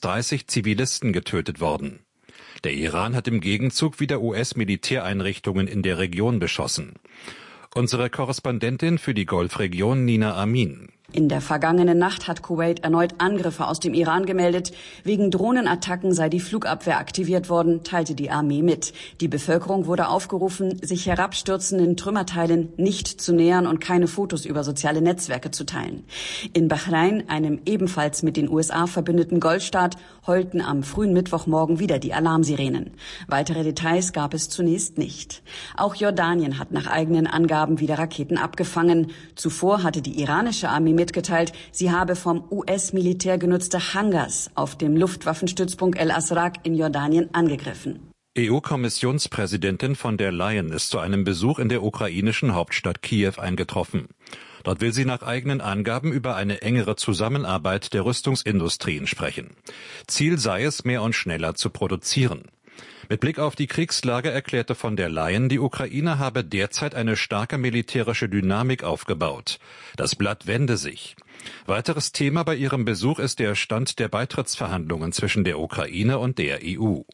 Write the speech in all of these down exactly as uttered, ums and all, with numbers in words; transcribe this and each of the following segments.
dreißig Zivilisten getötet worden. Der Iran hat im Gegenzug wieder U S-Militäreinrichtungen in der Region beschossen. Unsere Korrespondentin für die Golfregion Nina Amin. In der vergangenen Nacht hat Kuwait erneut Angriffe aus dem Iran gemeldet. Wegen Drohnenattacken sei die Flugabwehr aktiviert worden, teilte die Armee mit. Die Bevölkerung wurde aufgerufen, sich herabstürzenden Trümmerteilen nicht zu nähern und keine Fotos über soziale Netzwerke zu teilen. In Bahrain, einem ebenfalls mit den U S A verbündeten Golfstaat, heulten am frühen Mittwochmorgen wieder die Alarmsirenen. Weitere Details gab es zunächst nicht. Auch Jordanien hat nach eigenen Angaben wieder Raketen abgefangen. Zuvor hatte die iranische Armee mitgeteilt, sie habe vom U S-Militär genutzte Hangars auf dem Luftwaffenstützpunkt El Asraq in Jordanien angegriffen. E U-Kommissionspräsidentin von der Leyen ist zu einem Besuch in der ukrainischen Hauptstadt Kiew eingetroffen. Dort will sie nach eigenen Angaben über eine engere Zusammenarbeit der Rüstungsindustrien sprechen. Ziel sei es, mehr und schneller zu produzieren. Mit Blick auf die Kriegslage erklärte von der Leyen, die Ukraine habe derzeit eine starke militärische Dynamik aufgebaut. Das Blatt wende sich. Weiteres Thema bei ihrem Besuch ist der Stand der Beitrittsverhandlungen zwischen der Ukraine und der E U.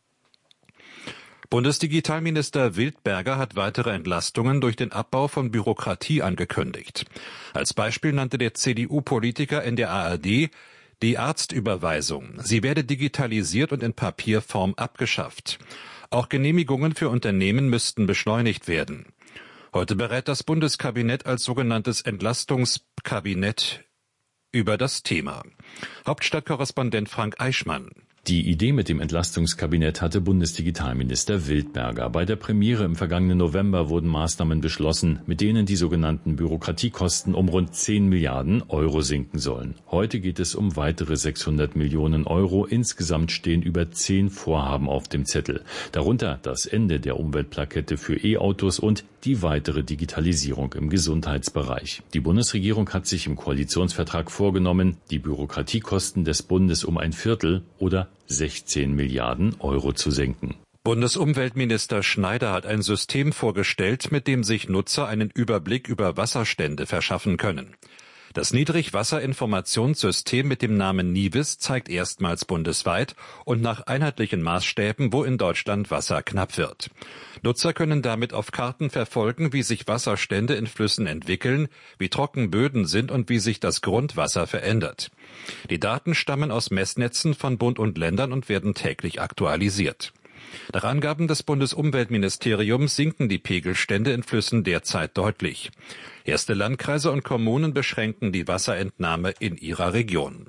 Bundesdigitalminister Wildberger hat weitere Entlastungen durch den Abbau von Bürokratie angekündigt. Als Beispiel nannte der C D U-Politiker in der A R D die Arztüberweisung. Sie werde digitalisiert und in Papierform abgeschafft. Auch Genehmigungen für Unternehmen müssten beschleunigt werden. Heute berät das Bundeskabinett als sogenanntes Entlastungskabinett über das Thema. Hauptstadtkorrespondent Frank Eichmann. Die Idee mit dem Entlastungskabinett hatte Bundesdigitalminister Wildberger. Bei der Premiere im vergangenen November wurden Maßnahmen beschlossen, mit denen die sogenannten Bürokratiekosten um rund zehn Milliarden Euro sinken sollen. Heute geht es um weitere sechshundert Millionen Euro. Insgesamt stehen über zehn Vorhaben auf dem Zettel. Darunter das Ende der Umweltplakette für E-Autos und die weitere Digitalisierung im Gesundheitsbereich. Die Bundesregierung hat sich im Koalitionsvertrag vorgenommen, die Bürokratiekosten des Bundes um ein Viertel oder sechzehn Milliarden Euro zu senken. Bundesumweltminister Schneider hat ein System vorgestellt, mit dem sich Nutzer einen Überblick über Wasserstände verschaffen können. Das Niedrigwasserinformationssystem mit dem Namen NIWIS zeigt erstmals bundesweit und nach einheitlichen Maßstäben, wo in Deutschland Wasser knapp wird. Nutzer können damit auf Karten verfolgen, wie sich Wasserstände in Flüssen entwickeln, wie trocken Böden sind und wie sich das Grundwasser verändert. Die Daten stammen aus Messnetzen von Bund und Ländern und werden täglich aktualisiert. Nach Angaben des Bundesumweltministeriums sinken die Pegelstände in Flüssen derzeit deutlich. Erste Landkreise und Kommunen beschränken die Wasserentnahme in ihrer Region.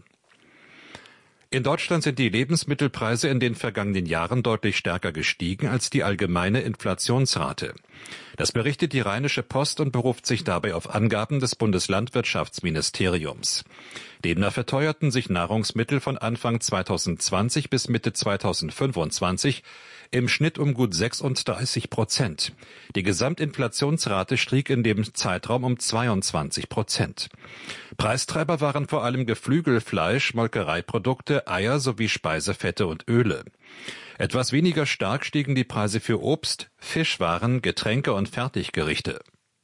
In Deutschland sind die Lebensmittelpreise in den vergangenen Jahren deutlich stärker gestiegen als die allgemeine Inflationsrate. Das berichtet die Rheinische Post und beruft sich dabei auf Angaben des Bundeslandwirtschaftsministeriums. Demnach verteuerten sich Nahrungsmittel von Anfang zweitausendzwanzig bis Mitte zweitausendfünfundzwanzig im Schnitt um gut sechsunddreißig Prozent. Die Gesamtinflationsrate stieg in dem Zeitraum um zweiundzwanzig Prozent. Preistreiber waren vor allem Geflügelfleisch, Molkereiprodukte, Eier sowie Speisefette und Öle. Etwas weniger stark stiegen die Preise für Obst, Fischwaren, Getränke und Fertiggerichte.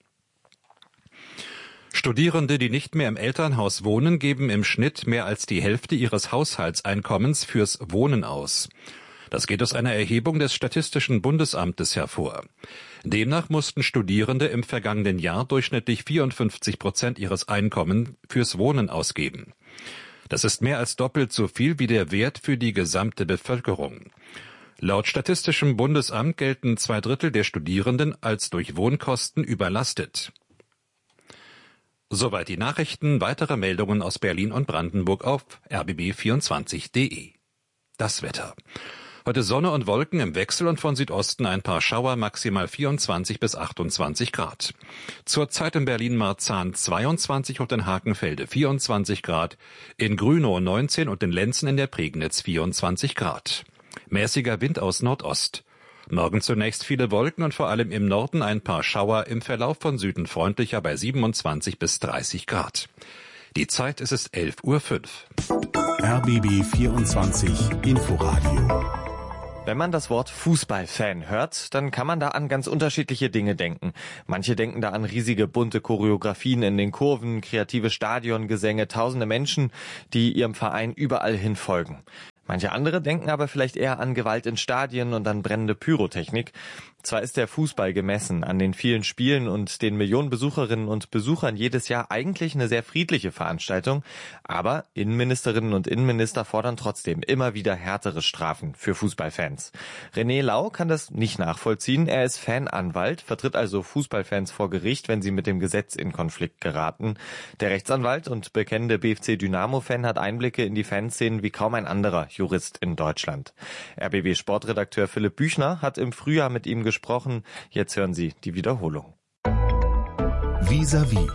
Studierende, die nicht mehr im Elternhaus wohnen, geben im Schnitt mehr als die Hälfte ihres Haushaltseinkommens fürs Wohnen aus. Das geht aus einer Erhebung des Statistischen Bundesamtes hervor. Demnach mussten Studierende im vergangenen Jahr durchschnittlich vierundfünfzig Prozent ihres Einkommens fürs Wohnen ausgeben. Das ist mehr als doppelt so viel wie der Wert für die gesamte Bevölkerung. Laut Statistischem Bundesamt gelten zwei Drittel der Studierenden als durch Wohnkosten überlastet. Soweit die Nachrichten. Weitere Meldungen aus Berlin und Brandenburg auf r b b vierundzwanzig punkt d e. Das Wetter. Heute Sonne und Wolken im Wechsel und von Südosten ein paar Schauer, maximal vierundzwanzig bis achtundzwanzig Grad. Zurzeit in Berlin-Marzahn zweiundzwanzig und in Hakenfelde vierundzwanzig Grad, in Grünow neunzehn und in Lenzen in der Prignitz vierundzwanzig Grad. Mäßiger Wind aus Nordost. Morgen zunächst viele Wolken und vor allem im Norden ein paar Schauer, im Verlauf von Süden freundlicher bei siebenundzwanzig bis dreißig Grad. Die Zeit ist es elf Uhr fünf. R B B vierundzwanzig Inforadio. Wenn man das Wort Fußballfan hört, dann kann man da an ganz unterschiedliche Dinge denken. Manche denken da an riesige bunte Choreografien in den Kurven, kreative Stadiongesänge, tausende Menschen, die ihrem Verein überall hin folgen. Manche andere denken aber vielleicht eher an Gewalt in Stadien und an brennende Pyrotechnik. Zwar ist der Fußball gemessen an den vielen Spielen und den Millionen Besucherinnen und Besuchern jedes Jahr eigentlich eine sehr friedliche Veranstaltung, aber Innenministerinnen und Innenminister fordern trotzdem immer wieder härtere Strafen für Fußballfans. René Lau kann das nicht nachvollziehen. Er ist Fananwalt, vertritt also Fußballfans vor Gericht, wenn sie mit dem Gesetz in Konflikt geraten. Der Rechtsanwalt und bekennende B F C Dynamo-Fan hat Einblicke in die Fanszenen wie kaum ein anderer Jurist in Deutschland. R B B-Sportredakteur Philipp Büchner hat im Frühjahr mit ihm gesprochen. Jetzt hören Sie die Wiederholung. Vis-à-vis.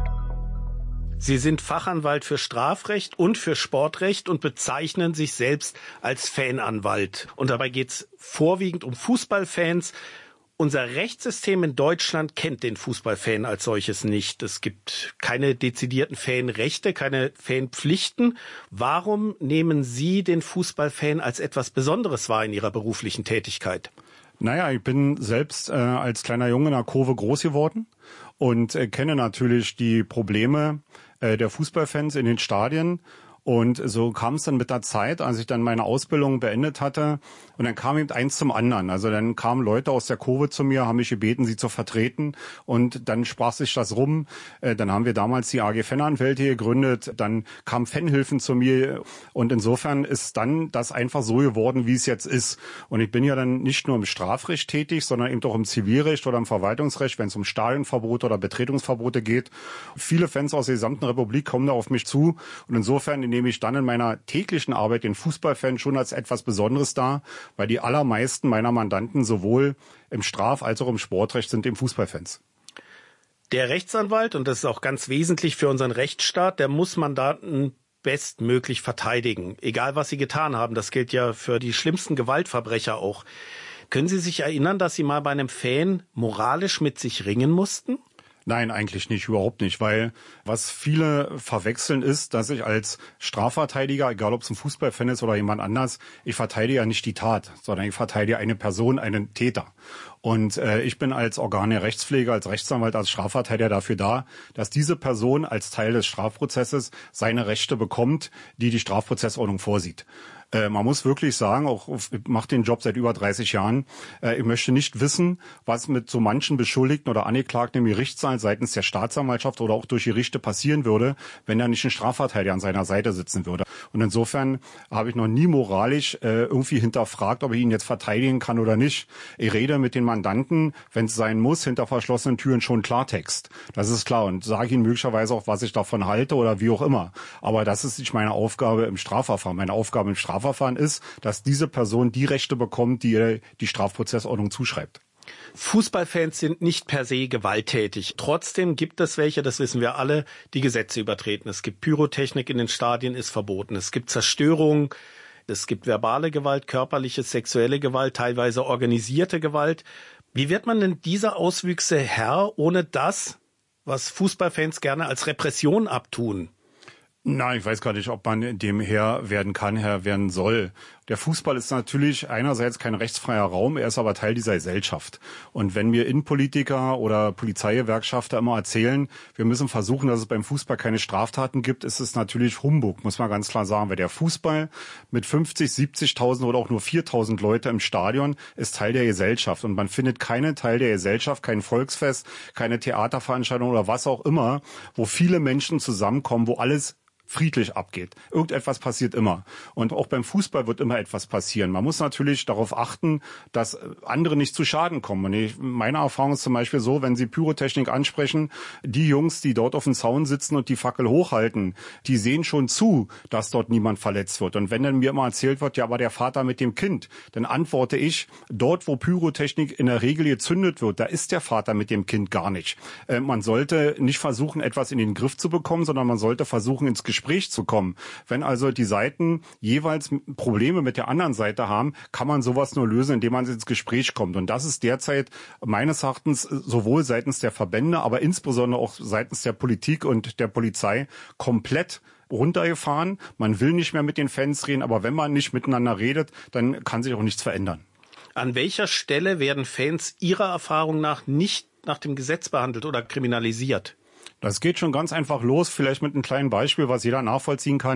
Sie sind Fachanwalt für Strafrecht und für Sportrecht und bezeichnen sich selbst als Fananwalt. Und dabei geht es vorwiegend um Fußballfans. Unser Rechtssystem in Deutschland kennt den Fußballfan als solches nicht. Es gibt keine dezidierten Fanrechte, keine Fanpflichten. Warum nehmen Sie den Fußballfan als etwas Besonderes wahr in Ihrer beruflichen Tätigkeit? Naja, ich bin selbst äh, als kleiner Junge in der Kurve groß geworden und äh, kenne natürlich die Probleme äh, der Fußballfans in den Stadien. Und so kam es dann mit der Zeit, als ich dann meine Ausbildung beendet hatte. Und dann kam eben eins zum anderen. Also dann kamen Leute aus der Kurve zu mir, haben mich gebeten, sie zu vertreten. Und dann sprach sich das rum. Dann haben wir damals die A G Fananwälte gegründet. Dann kamen Fanhilfen zu mir. Und insofern ist dann das einfach so geworden, wie es jetzt ist. Und ich bin ja dann nicht nur im Strafrecht tätig, sondern eben auch im Zivilrecht oder im Verwaltungsrecht, wenn es um Stadionverbote oder Betretungsverbote geht. Viele Fans aus der gesamten Republik kommen da auf mich zu. Und insofern nehme ich dann in meiner täglichen Arbeit den Fußballfan schon als etwas Besonderes dar, weil die allermeisten meiner Mandanten sowohl im Straf- als auch im Sportrecht sind eben Fußballfans. Der Rechtsanwalt, und das ist auch ganz wesentlich für unseren Rechtsstaat, der muss Mandanten bestmöglich verteidigen, egal was sie getan haben. Das gilt ja für die schlimmsten Gewaltverbrecher auch. Können Sie sich erinnern, dass Sie mal bei einem Fan moralisch mit sich ringen mussten? Nein, eigentlich nicht, überhaupt nicht, weil was viele verwechseln ist, dass ich als Strafverteidiger, egal ob es ein Fußballfan ist oder jemand anders, ich verteidige ja nicht die Tat, sondern ich verteidige eine Person, einen Täter. Und äh, ich bin als Organ der Rechtspflege, als Rechtsanwalt, als Strafverteidiger dafür da, dass diese Person als Teil des Strafprozesses seine Rechte bekommt, die die Strafprozessordnung vorsieht. Äh, man muss wirklich sagen, auch ich mache den Job seit über dreißig Jahren, äh, ich möchte nicht wissen, was mit so manchen Beschuldigten oder Angeklagten im Gerichtssaal seitens der Staatsanwaltschaft oder auch durch Gerichte passieren würde, wenn da nicht ein Strafverteidiger an seiner Seite sitzen würde. Und insofern habe ich noch nie moralisch äh, irgendwie hinterfragt, ob ich ihn jetzt verteidigen kann oder nicht. Ich rede mit den Mandanten, wenn es sein muss, hinter verschlossenen Türen schon Klartext. Das ist klar und sage ihnen möglicherweise auch, was ich davon halte oder wie auch immer. Aber das ist nicht meine Aufgabe im Strafverfahren. Meine Aufgabe im Strafverfahren Strafverfahren ist, dass diese Person die Rechte bekommt, die ihr die Strafprozessordnung zuschreibt. Fußballfans sind nicht per se gewalttätig. Trotzdem gibt es welche, das wissen wir alle, die Gesetze übertreten. Es gibt Pyrotechnik in den Stadien, ist verboten. Es gibt Zerstörung, es gibt verbale Gewalt, körperliche, sexuelle Gewalt, teilweise organisierte Gewalt. Wie wird man denn dieser Auswüchse Herr, ohne das, was Fußballfans gerne als Repression abtun? Nein, ich weiß gar nicht, ob man dem Herr werden kann, Herr werden soll. Der Fußball ist natürlich einerseits kein rechtsfreier Raum, er ist aber Teil dieser Gesellschaft. Und wenn mir Innenpolitiker oder Polizeigewerkschafter immer erzählen, wir müssen versuchen, dass es beim Fußball keine Straftaten gibt, ist es natürlich Humbug, muss man ganz klar sagen. Weil der Fußball mit fünfzig, siebzigtausend oder auch nur viertausend Leute im Stadion ist Teil der Gesellschaft. Und man findet keinen Teil der Gesellschaft, kein Volksfest, keine Theaterveranstaltung oder was auch immer, wo viele Menschen zusammenkommen, wo alles friedlich abgeht. Irgendetwas passiert immer. Und auch beim Fußball wird immer etwas passieren. Man muss natürlich darauf achten, dass andere nicht zu Schaden kommen. Und ich, meine Erfahrung ist zum Beispiel so, wenn Sie Pyrotechnik ansprechen, die Jungs, die dort auf dem Zaun sitzen und die Fackel hochhalten, die sehen schon zu, dass dort niemand verletzt wird. Und wenn dann mir immer erzählt wird, ja, aber der Vater mit dem Kind, dann antworte ich, dort, wo Pyrotechnik in der Regel gezündet wird, da ist der Vater mit dem Kind gar nicht. Äh, man sollte nicht versuchen, etwas in den Griff zu bekommen, sondern man sollte versuchen, ins Gespräch Gespräch zu kommen. Wenn also die Seiten jeweils Probleme mit der anderen Seite haben, kann man sowas nur lösen, indem man ins Gespräch kommt. Und das ist derzeit meines Erachtens sowohl seitens der Verbände, aber insbesondere auch seitens der Politik und der Polizei komplett runtergefahren. Man will nicht mehr mit den Fans reden, aber wenn man nicht miteinander redet, dann kann sich auch nichts verändern. An welcher Stelle werden Fans Ihrer Erfahrung nach nicht nach dem Gesetz behandelt oder kriminalisiert? Das geht schon ganz einfach los, vielleicht mit einem kleinen Beispiel, was jeder nachvollziehen kann.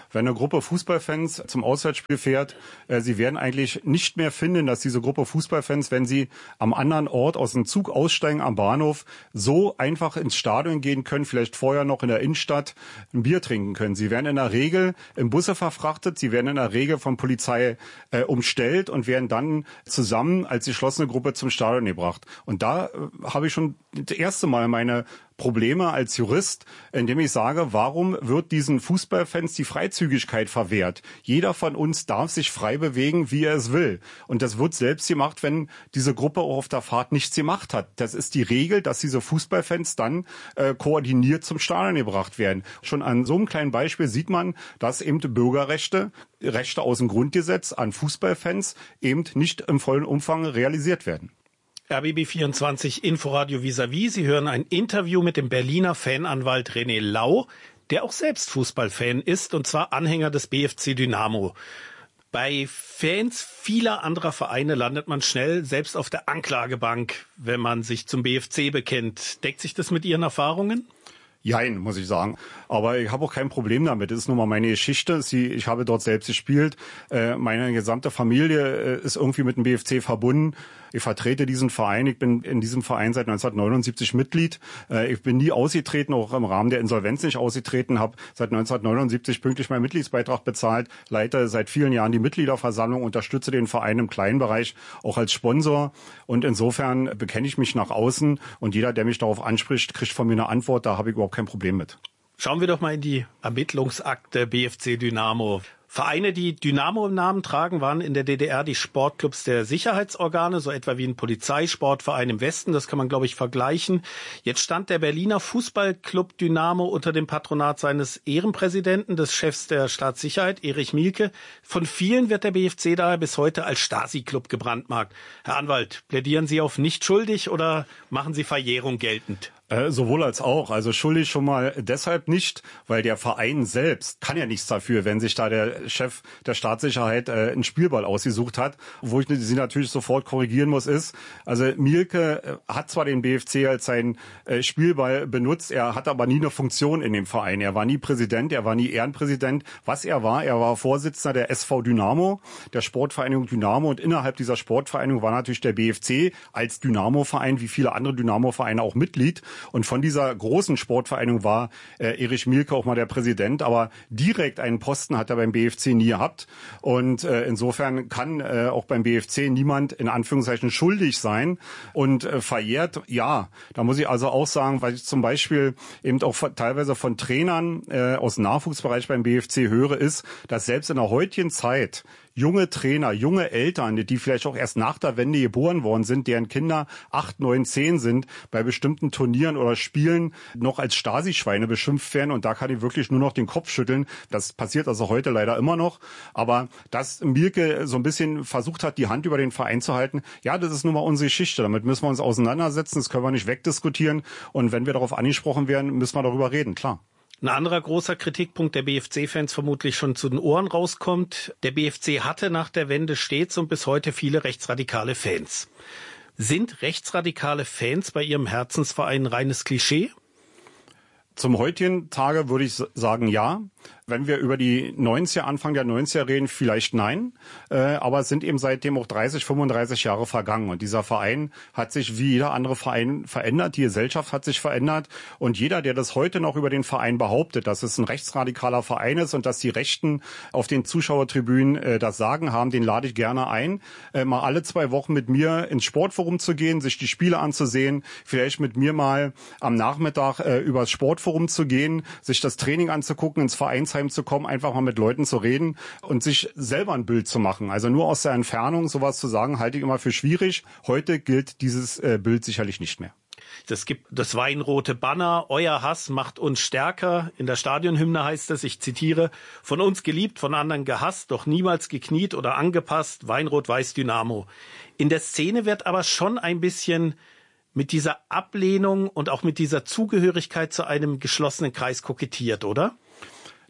Wenn eine Gruppe Fußballfans zum Auswärtsspiel fährt, äh, sie werden eigentlich nicht mehr finden, dass diese Gruppe Fußballfans, wenn sie am anderen Ort aus dem Zug aussteigen am Bahnhof, so einfach ins Stadion gehen können, vielleicht vorher noch in der Innenstadt ein Bier trinken können. Sie werden in der Regel in Busse verfrachtet, sie werden in der Regel von Polizei äh, umstellt und werden dann zusammen als geschlossene Gruppe zum Stadion gebracht. Und da äh, habe ich schon das erste Mal meine Probleme als Jurist, indem ich sage, warum wird diesen Fußballfans die Freizügigkeit verwehrt? Jeder von uns darf sich frei bewegen, wie er es will. Und das wird selbst gemacht, wenn diese Gruppe auch auf der Fahrt nichts gemacht hat. Das ist die Regel, dass diese Fußballfans dann äh, koordiniert zum Stadion gebracht werden. Schon an so einem kleinen Beispiel sieht man, dass eben Bürgerrechte, Rechte aus dem Grundgesetz an Fußballfans eben nicht im vollen Umfang realisiert werden. R B B vierundzwanzig Inforadio vis-à-vis. Sie hören ein Interview mit dem Berliner Fananwalt René Lau, der auch selbst Fußballfan ist, und zwar Anhänger des B F C Dynamo. Bei Fans vieler anderer Vereine landet man schnell selbst auf der Anklagebank, wenn man sich zum B F C bekennt. Deckt sich das mit Ihren Erfahrungen? Jein, muss ich sagen. Aber ich habe auch kein Problem damit. Das ist nun mal meine Geschichte. Ich habe dort selbst gespielt. Meine gesamte Familie ist irgendwie mit dem B F C verbunden. Ich vertrete diesen Verein. Ich bin in diesem Verein seit neunzehnhundertneunundsiebzig Mitglied. Ich bin nie ausgetreten, auch im Rahmen der Insolvenz nicht ausgetreten, habe seit neunzehnhundertneunundsiebzig pünktlich meinen Mitgliedsbeitrag bezahlt, leite seit vielen Jahren die Mitgliederversammlung, unterstütze den Verein im kleinen Bereich auch als Sponsor. Und insofern bekenne ich mich nach außen. Und jeder, der mich darauf anspricht, kriegt von mir eine Antwort. Da habe ich überhaupt kein Problem mit. Schauen wir doch mal in die Ermittlungsakte B F C Dynamo. Vereine, die Dynamo im Namen tragen, waren in der D D R die Sportclubs der Sicherheitsorgane, so etwa wie ein Polizeisportverein im Westen. Das kann man, glaube ich, vergleichen. Jetzt stand der Berliner Fußballclub Dynamo unter dem Patronat seines Ehrenpräsidenten, des Chefs der Staatssicherheit, Erich Mielke. Von vielen wird der B F C daher bis heute als Stasi-Club gebrandmarkt. Herr Anwalt, plädieren Sie auf nicht schuldig oder machen Sie Verjährung geltend? Äh, sowohl als auch. Also schuldig schon mal deshalb nicht, weil der Verein selbst kann ja nichts dafür, wenn sich da der Chef der Staatssicherheit äh, einen Spielball ausgesucht hat. Wo ich sie natürlich sofort korrigieren muss, ist, also Mielke äh, hat zwar den B F C als seinen äh, Spielball benutzt, er hat aber nie eine Funktion in dem Verein. Er war nie Präsident, er war nie Ehrenpräsident. Was er war, er war Vorsitzender der S V Dynamo, der Sportvereinigung Dynamo, und innerhalb dieser Sportvereinigung war natürlich der B F C als Dynamo-Verein, wie viele andere Dynamo-Vereine, auch Mitglied. Und von dieser großen Sportvereinigung war äh, Erich Mielke auch mal der Präsident, aber direkt einen Posten hat er beim B F C nie gehabt. Und äh, insofern kann äh, auch beim B F C niemand in Anführungszeichen schuldig sein und äh, verjährt. Ja, da muss ich also auch sagen, weil ich zum Beispiel eben auch von, teilweise von Trainern äh, aus dem Nachwuchsbereich beim B F C höre, ist, dass selbst in der heutigen Zeit junge Trainer, junge Eltern, die vielleicht auch erst nach der Wende geboren worden sind, deren Kinder acht, neun, zehn sind, bei bestimmten Turnieren oder Spielen noch als Stasi-Schweine beschimpft werden. Und da kann ich wirklich nur noch den Kopf schütteln. Das passiert also heute leider immer noch. Aber dass Mielke so ein bisschen versucht hat, die Hand über den Verein zu halten, ja, das ist nun mal unsere Geschichte. Damit müssen wir uns auseinandersetzen. Das können wir nicht wegdiskutieren. Und wenn wir darauf angesprochen werden, müssen wir darüber reden, klar. Ein anderer großer Kritikpunkt der B F C-Fans vermutlich schon zu den Ohren rauskommt. Der B F C hatte nach der Wende stets und bis heute viele rechtsradikale Fans. Sind rechtsradikale Fans bei Ihrem Herzensverein reines Klischee? Zum heutigen Tage würde ich sagen, ja. Wenn wir über die neunziger, Anfang der neunziger reden, vielleicht nein. Äh, aber es sind eben seitdem auch dreißig, fünfunddreißig Jahre vergangen. Und dieser Verein hat sich wie jeder andere Verein verändert. Die Gesellschaft hat sich verändert. Und jeder, der das heute noch über den Verein behauptet, dass es ein rechtsradikaler Verein ist und dass die Rechten auf den Zuschauertribünen äh, das Sagen haben, den lade ich gerne ein, äh, mal alle zwei Wochen mit mir ins Sportforum zu gehen, sich die Spiele anzusehen, vielleicht mit mir mal am Nachmittag äh, übers Sportforum zu gehen, sich das Training anzugucken, ins Vereinsheim zu kommen, einfach mal mit Leuten zu reden und sich selber ein Bild zu machen. Also nur aus der Entfernung sowas zu sagen, halte ich immer für schwierig. Heute gilt dieses äh, Bild sicherlich nicht mehr. Es gibt das weinrote Banner, euer Hass macht uns stärker. In der Stadionhymne heißt es, ich zitiere, von uns geliebt, von anderen gehasst, doch niemals gekniet oder angepasst, Weinrot-Weiß Dynamo. In der Szene wird aber schon ein bisschen mit dieser Ablehnung und auch mit dieser Zugehörigkeit zu einem geschlossenen Kreis kokettiert, oder?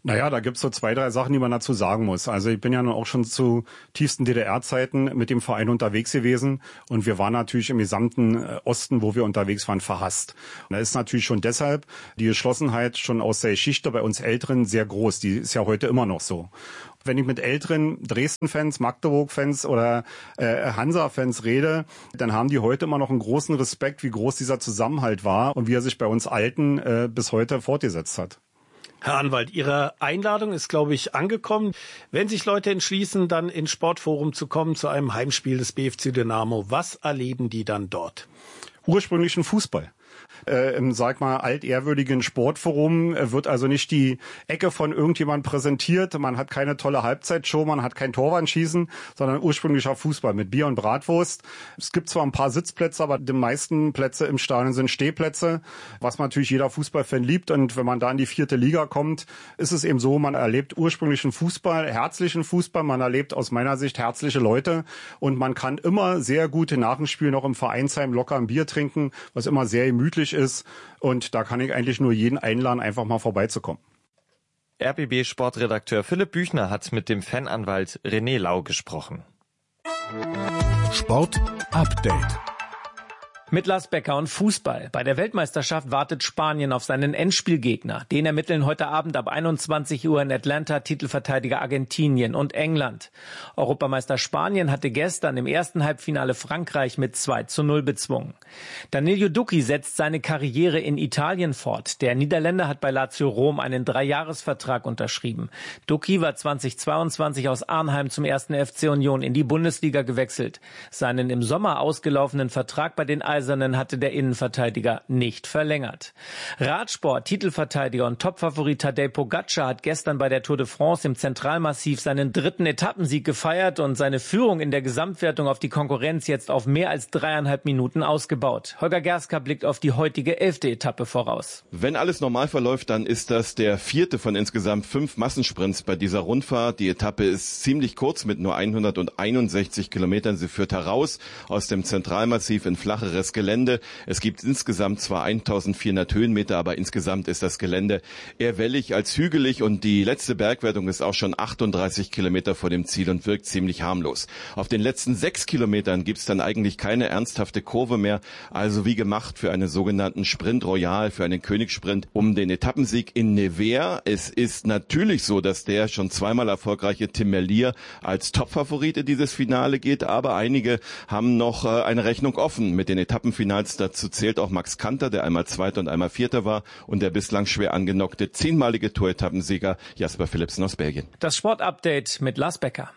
Naja, da gibt's so zwei, drei Sachen, die man dazu sagen muss. Also ich bin ja nun auch schon zu tiefsten D D R-Zeiten mit dem Verein unterwegs gewesen und wir waren natürlich im gesamten Osten, wo wir unterwegs waren, verhasst. Und da ist natürlich schon deshalb die Geschlossenheit schon aus der Geschichte bei uns Älteren sehr groß. Die ist ja heute immer noch so. Wenn ich mit älteren Dresden-Fans, Magdeburg-Fans oder äh, Hansa-Fans rede, dann haben die heute immer noch einen großen Respekt, wie groß dieser Zusammenhalt war und wie er sich bei uns Alten äh, bis heute fortgesetzt hat. Herr Anwalt, Ihre Einladung ist, glaube ich, angekommen. Wenn sich Leute entschließen, dann ins Sportforum zu kommen zu einem Heimspiel des B F C Dynamo, was erleben die dann dort? Ursprünglichen Fußball. Äh, im, sag mal, altehrwürdigen Sportforum äh, wird also nicht die Ecke von irgendjemand präsentiert. Man hat keine tolle Halbzeitshow, man hat kein Torwandschießen, sondern ursprünglicher Fußball mit Bier und Bratwurst. Es gibt zwar ein paar Sitzplätze, aber die meisten Plätze im Stadion sind Stehplätze, was natürlich jeder Fußballfan liebt. Und wenn man da in die vierte Liga kommt, ist es eben so, man erlebt ursprünglichen Fußball, herzlichen Fußball, man erlebt aus meiner Sicht herzliche Leute und man kann immer sehr gute nach dem Spiel noch im Vereinsheim locker ein Bier trinken, was immer sehr gemütlich ist und da kann ich eigentlich nur jeden einladen, einfach mal vorbeizukommen. R B B-Sportredakteur Philipp Büchner hat mit dem Fananwalt René Lau gesprochen. Sport Update. Mit Lars Becker und Fußball. Bei der Weltmeisterschaft wartet Spanien auf seinen Endspielgegner. Den ermitteln heute Abend ab einundzwanzig Uhr in Atlanta Titelverteidiger Argentinien und England. Europameister Spanien hatte gestern im ersten Halbfinale Frankreich mit zwei zu null bezwungen. Danilo Ducci setzt seine Karriere in Italien fort. Der Niederländer hat bei Lazio Rom einen Dreijahresvertrag unterschrieben. Ducci war zweitausendzweiundzwanzig aus Arnheim zum ersten F C Union in die Bundesliga gewechselt. Seinen im Sommer ausgelaufenen Vertrag bei den Eisernen hatte der Innenverteidiger nicht verlängert. Radsport, Titelverteidiger und Topfavorit Tadej Pogačar hat gestern bei der Tour de France im Zentralmassiv seinen dritten Etappensieg gefeiert und seine Führung in der Gesamtwertung auf die Konkurrenz jetzt auf mehr als dreieinhalb Minuten ausgebaut. Holger Gerska blickt auf die heutige elfte Etappe voraus. Wenn alles normal verläuft, dann ist das der vierte von insgesamt fünf Massensprints bei dieser Rundfahrt. Die Etappe ist ziemlich kurz mit nur hunderteinundsechzig Kilometern. Sie führt heraus aus dem Zentralmassiv in flacheres Gelände. Es gibt insgesamt zwar eintausendvierhundert Höhenmeter, aber insgesamt ist das Gelände eher wellig als hügelig und die letzte Bergwertung ist auch schon achtunddreißig Kilometer vor dem Ziel und wirkt ziemlich harmlos. Auf den letzten sechs Kilometern gibt es dann eigentlich keine ernsthafte Kurve mehr, also wie gemacht für einen sogenannten Sprint Royal, für einen Königssprint um den Etappensieg in Nevers. Es ist natürlich so, dass der schon zweimal erfolgreiche Tim Merlier als Topfavorit in dieses Finale geht, aber einige haben noch äh, eine Rechnung offen mit den Etappenfinals. Dazu zählt auch Max Kanter, der einmal Zweiter und einmal Vierter war und der bislang schwer angenockte zehnmalige Tour-Etappensieger Jasper Philipsen aus Belgien. Das Sportupdate mit Lars Becker.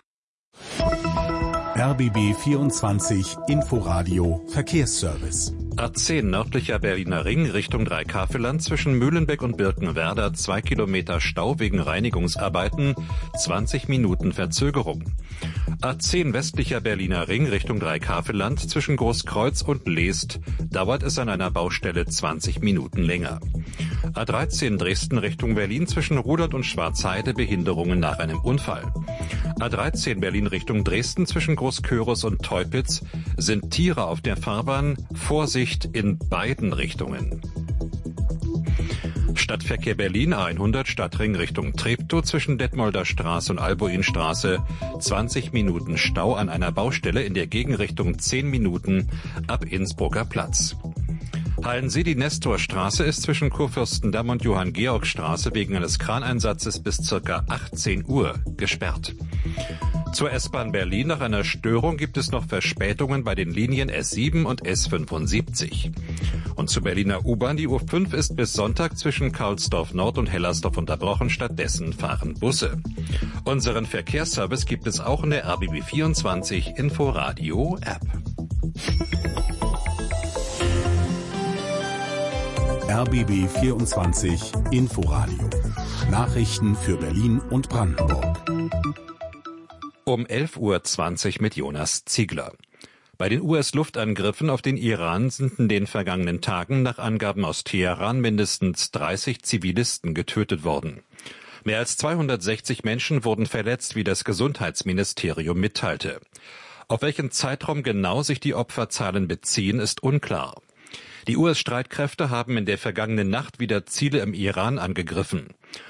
R B B vierundzwanzig Inforadio Verkehrsservice. A zehn nördlicher Berliner Ring Richtung Dreikaffelland zwischen Mühlenbeck und Birkenwerder zwei Kilometer Stau wegen Reinigungsarbeiten, zwanzig Minuten Verzögerung. A zehn westlicher Berliner Ring Richtung Dreikaffelland zwischen Großkreuz und Leest dauert es an einer Baustelle zwanzig Minuten länger. A dreizehn Dresden Richtung Berlin zwischen Rudert und Schwarzheide Behinderungen nach einem Unfall. A dreizehn Berlin Richtung Dresden zwischen Großkörus und Teupitz sind Tiere auf der Fahrbahn, Vorsicht in beiden Richtungen. Stadtverkehr Berlin A hundert Stadtring Richtung Treptow zwischen Detmolder Straße und Albuinstraße, zwanzig Minuten Stau an einer Baustelle in der Gegenrichtung zehn Minuten ab Innsbrucker Platz. Hallen-Sedi-Nestor-Straße ist zwischen Kurfürstendamm und Johann-Georg-Straße wegen eines Kraneinsatzes bis ca. achtzehn Uhr gesperrt. Zur S-Bahn Berlin nach einer Störung gibt es noch Verspätungen bei den Linien S sieben und S fünfundsiebzig. Und zur Berliner U-Bahn, die U fünf ist bis Sonntag zwischen Karlsdorf Nord und Hellersdorf unterbrochen, stattdessen fahren Busse. Unseren Verkehrsservice gibt es auch in der R B B vierundzwanzig Inforadio App. R B B vierundzwanzig Inforadio. Nachrichten für Berlin und Brandenburg. Um elf Uhr zwanzig mit Jonas Ziegler. Bei den U S-Luftangriffen auf den Iran sind in den vergangenen Tagen nach Angaben aus Teheran mindestens dreißig Zivilisten getötet worden. Mehr als zweihundertsechzig Menschen wurden verletzt, wie das Gesundheitsministerium mitteilte. Auf welchen Zeitraum genau sich die Opferzahlen beziehen, ist unklar. Die U S-Streitkräfte haben in der vergangenen Nacht wieder Ziele im Iran angegriffen.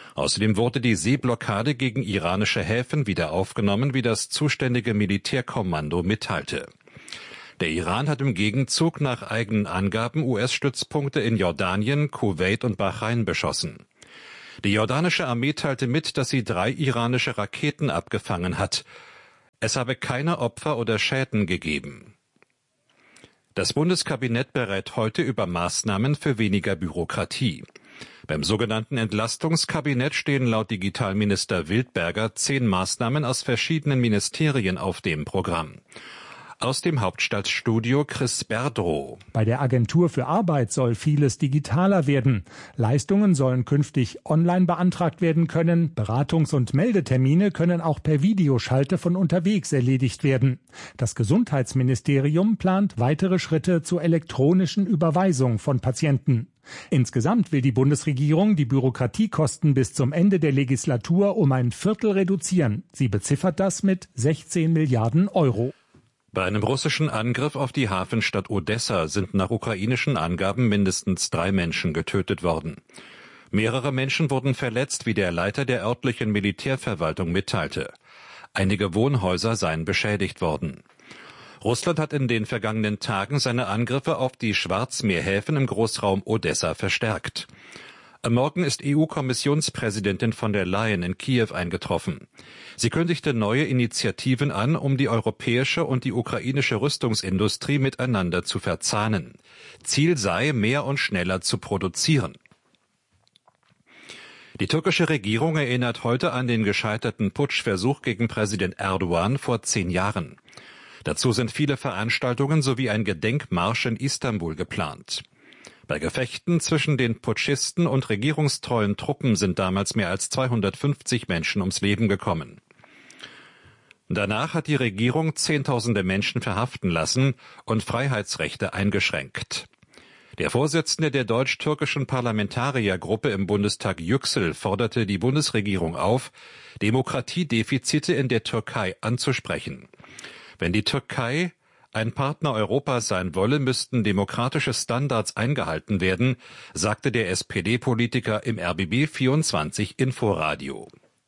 Außerdem wurde die Seeblockade gegen iranische Häfen wieder aufgenommen, wie das zuständige Militärkommando mitteilte. Der Iran hat im Gegenzug nach eigenen Angaben U S-Stützpunkte in Jordanien, Kuwait und Bahrain beschossen. Die jordanische Armee teilte mit, dass sie drei iranische Raketen abgefangen hat. Es habe keine Opfer oder Schäden gegeben. Das Bundeskabinett berät heute über Maßnahmen für weniger Bürokratie. Beim sogenannten Entlastungskabinett stehen laut Digitalminister Wildberger zehn Maßnahmen aus verschiedenen Ministerien auf dem Programm. Aus dem Hauptstadtstudio Chris Berdrow. Bei der Agentur für Arbeit soll vieles digitaler werden. Leistungen sollen künftig online beantragt werden können. Beratungs- und Meldetermine können auch per Videoschalte von unterwegs erledigt werden. Das Gesundheitsministerium plant weitere Schritte zur elektronischen Überweisung von Patienten. Insgesamt will die Bundesregierung die Bürokratiekosten bis zum Ende der Legislatur um ein Viertel reduzieren. Sie beziffert das mit sechzehn Milliarden Euro. Bei einem russischen Angriff auf die Hafenstadt Odessa sind nach ukrainischen Angaben mindestens drei Menschen getötet worden. Mehrere Menschen wurden verletzt, wie der Leiter der örtlichen Militärverwaltung mitteilte. Einige Wohnhäuser seien beschädigt worden. Russland hat in den vergangenen Tagen seine Angriffe auf die Schwarzmeerhäfen im Großraum Odessa verstärkt. Am Morgen ist E U-Kommissionspräsidentin von der Leyen in Kiew eingetroffen. Sie kündigte neue Initiativen an, um die europäische und die ukrainische Rüstungsindustrie miteinander zu verzahnen. Ziel sei, mehr und schneller zu produzieren. Die türkische Regierung erinnert heute an den gescheiterten Putschversuch gegen Präsident Erdogan vor zehn Jahren. Dazu sind viele Veranstaltungen sowie ein Gedenkmarsch in Istanbul geplant. Bei Gefechten zwischen den Putschisten und regierungstreuen Truppen sind damals mehr als zweihundertfünfzig Menschen ums Leben gekommen. Danach hat die Regierung Zehntausende Menschen verhaften lassen und Freiheitsrechte eingeschränkt. Der Vorsitzende der deutsch-türkischen Parlamentariergruppe im Bundestag Yüksel forderte die Bundesregierung auf, Demokratiedefizite in der Türkei anzusprechen. Wenn die Türkei ein Partner Europas sein wolle, müssten demokratische Standards eingehalten werden, sagte der S P D-Politiker im R B B vierundzwanzig Inforadio.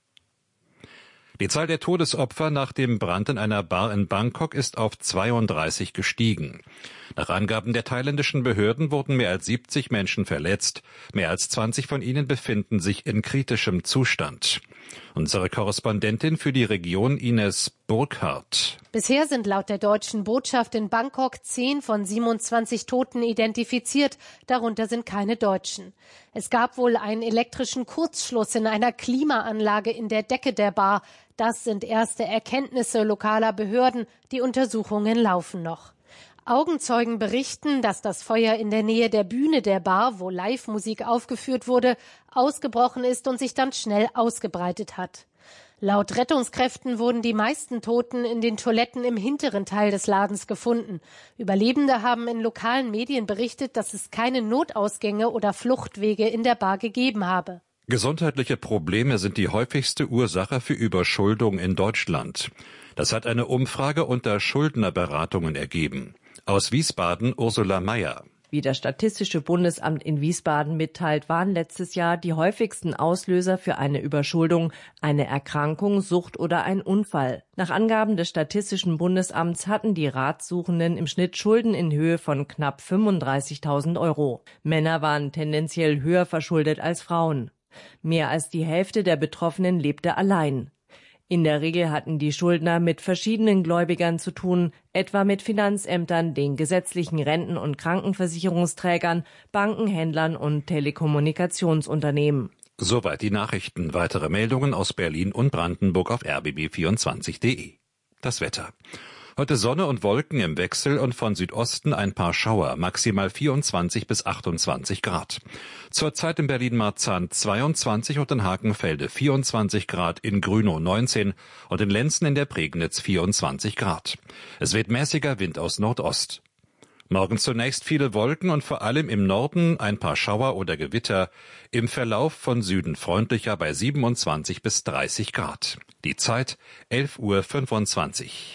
Die Zahl der Todesopfer nach dem Brand in einer Bar in Bangkok ist auf zweiunddreißig gestiegen. Nach Angaben der thailändischen Behörden wurden mehr als siebzig Menschen verletzt. Mehr als zwanzig von ihnen befinden sich in kritischem Zustand. Unsere Korrespondentin für die Region Ines Burkhardt. Bisher sind laut der deutschen Botschaft in Bangkok zehn von siebenundzwanzig Toten identifiziert. Darunter sind keine Deutschen. Es gab wohl einen elektrischen Kurzschluss in einer Klimaanlage in der Decke der Bar. Das sind erste Erkenntnisse lokaler Behörden. Die Untersuchungen laufen noch. Augenzeugen berichten, dass das Feuer in der Nähe der Bühne der Bar, wo Live-Musik aufgeführt wurde, ausgebrochen ist und sich dann schnell ausgebreitet hat. Laut Rettungskräften wurden die meisten Toten in den Toiletten im hinteren Teil des Ladens gefunden. Überlebende haben in lokalen Medien berichtet, dass es keine Notausgänge oder Fluchtwege in der Bar gegeben habe. Gesundheitliche Probleme sind die häufigste Ursache für Überschuldung in Deutschland. Das hat eine Umfrage unter Schuldnerberatungen ergeben. Aus Wiesbaden Ursula Meyer. Wie das Statistische Bundesamt in Wiesbaden mitteilt, waren letztes Jahr die häufigsten Auslöser für eine Überschuldung eine Erkrankung, Sucht oder ein Unfall. Nach Angaben des Statistischen Bundesamts hatten die Ratsuchenden im Schnitt Schulden in Höhe von knapp fünfunddreißigtausend Euro. Männer waren tendenziell höher verschuldet als Frauen. Mehr als die Hälfte der Betroffenen lebte allein. In der Regel hatten die Schuldner mit verschiedenen Gläubigern zu tun, etwa mit Finanzämtern, den gesetzlichen Renten- und Krankenversicherungsträgern, Banken, Händlern und Telekommunikationsunternehmen. Soweit die Nachrichten. Weitere Meldungen aus Berlin und Brandenburg auf r b b vierundzwanzig punkt de. Das Wetter. Heute Sonne und Wolken im Wechsel und von Südosten ein paar Schauer, maximal vierundzwanzig bis achtundzwanzig Grad. Zurzeit in Berlin-Marzahn zweiundzwanzig und in Hakenfelde vierundzwanzig Grad, in Grünow neunzehn und in Lenzen in der Prignitz vierundzwanzig Grad. Es weht mäßiger Wind aus Nordost. Morgen zunächst viele Wolken und vor allem im Norden ein paar Schauer oder Gewitter. Im Verlauf von Süden freundlicher bei siebenundzwanzig bis dreißig Grad. Die Zeit elf Uhr fünfundzwanzig.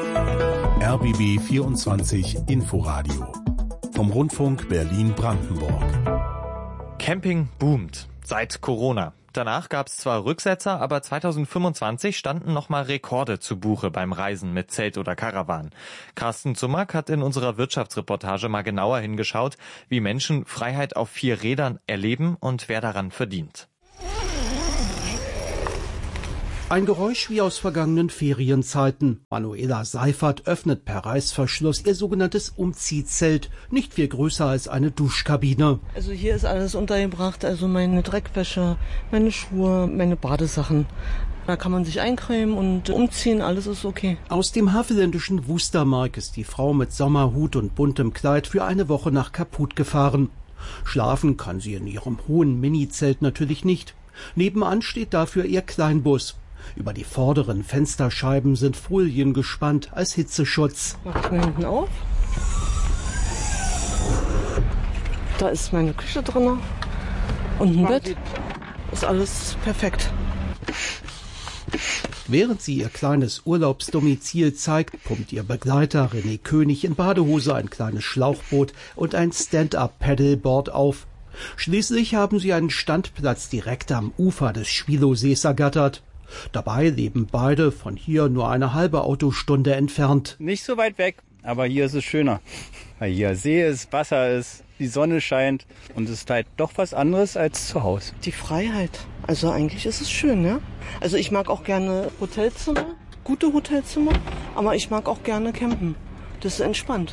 R B B vierundzwanzig Inforadio vom Rundfunk Berlin-Brandenburg. Camping boomt seit Corona. Danach gab es zwar Rücksetzer, aber zweitausendfünfundzwanzig standen nochmal Rekorde zu Buche beim Reisen mit Zelt oder Karawan. Carsten Zumack hat in unserer Wirtschaftsreportage mal genauer hingeschaut, wie Menschen Freiheit auf vier Rädern erleben und wer daran verdient. Ein Geräusch wie aus vergangenen Ferienzeiten. Manuela Seifert öffnet per Reißverschluss ihr sogenanntes Umziehzelt, nicht viel größer als eine Duschkabine. Also hier ist alles untergebracht, also meine Dreckwäsche, meine Schuhe, meine Badesachen. Da kann man sich eincremen und umziehen, alles ist okay. Aus dem havelländischen Wustermark ist die Frau mit Sommerhut und buntem Kleid für eine Woche nach Kaput gefahren. Schlafen kann sie in ihrem hohen Minizelt natürlich nicht. Nebenan steht dafür ihr Kleinbus. Über die vorderen Fensterscheiben sind Folien gespannt als Hitzeschutz. Mach ich mal hinten auf. Da ist meine Küche drin und ein Bett. Ist alles perfekt. Während sie ihr kleines Urlaubsdomizil zeigt, pumpt ihr Begleiter René König in Badehose ein kleines Schlauchboot und ein Stand-up-Paddleboard auf. Schließlich haben sie einen Standplatz direkt am Ufer des Schwilowsees ergattert. Dabei leben beide von hier nur eine halbe Autostunde entfernt. Nicht so weit weg, aber hier ist es schöner. Weil hier See ist, Wasser ist, die Sonne scheint und es ist halt doch was anderes als zu Hause. Die Freiheit. Also eigentlich ist es schön, ja. Also ich mag auch gerne Hotelzimmer, gute Hotelzimmer, aber ich mag auch gerne campen. Das ist entspannt.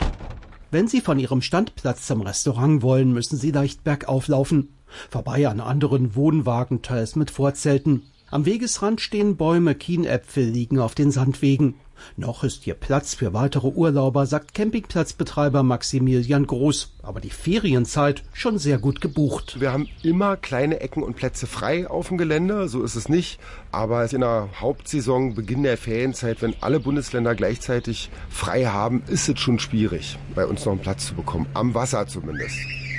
Wenn Sie von Ihrem Standplatz zum Restaurant wollen, müssen Sie leicht bergauf laufen. Vorbei an anderen Wohnwagen, teils mit Vorzelten. Am Wegesrand stehen Bäume, Kienäpfel liegen auf den Sandwegen. Noch ist hier Platz für weitere Urlauber, sagt Campingplatzbetreiber Maximilian Groß. Aber die Ferienzeit schon sehr gut gebucht. Wir haben immer kleine Ecken und Plätze frei auf dem Gelände, so ist es nicht. Aber in der Hauptsaison, Beginn der Ferienzeit, wenn alle Bundesländer gleichzeitig frei haben, ist es schon schwierig, bei uns noch einen Platz zu bekommen. Am Wasser zumindest.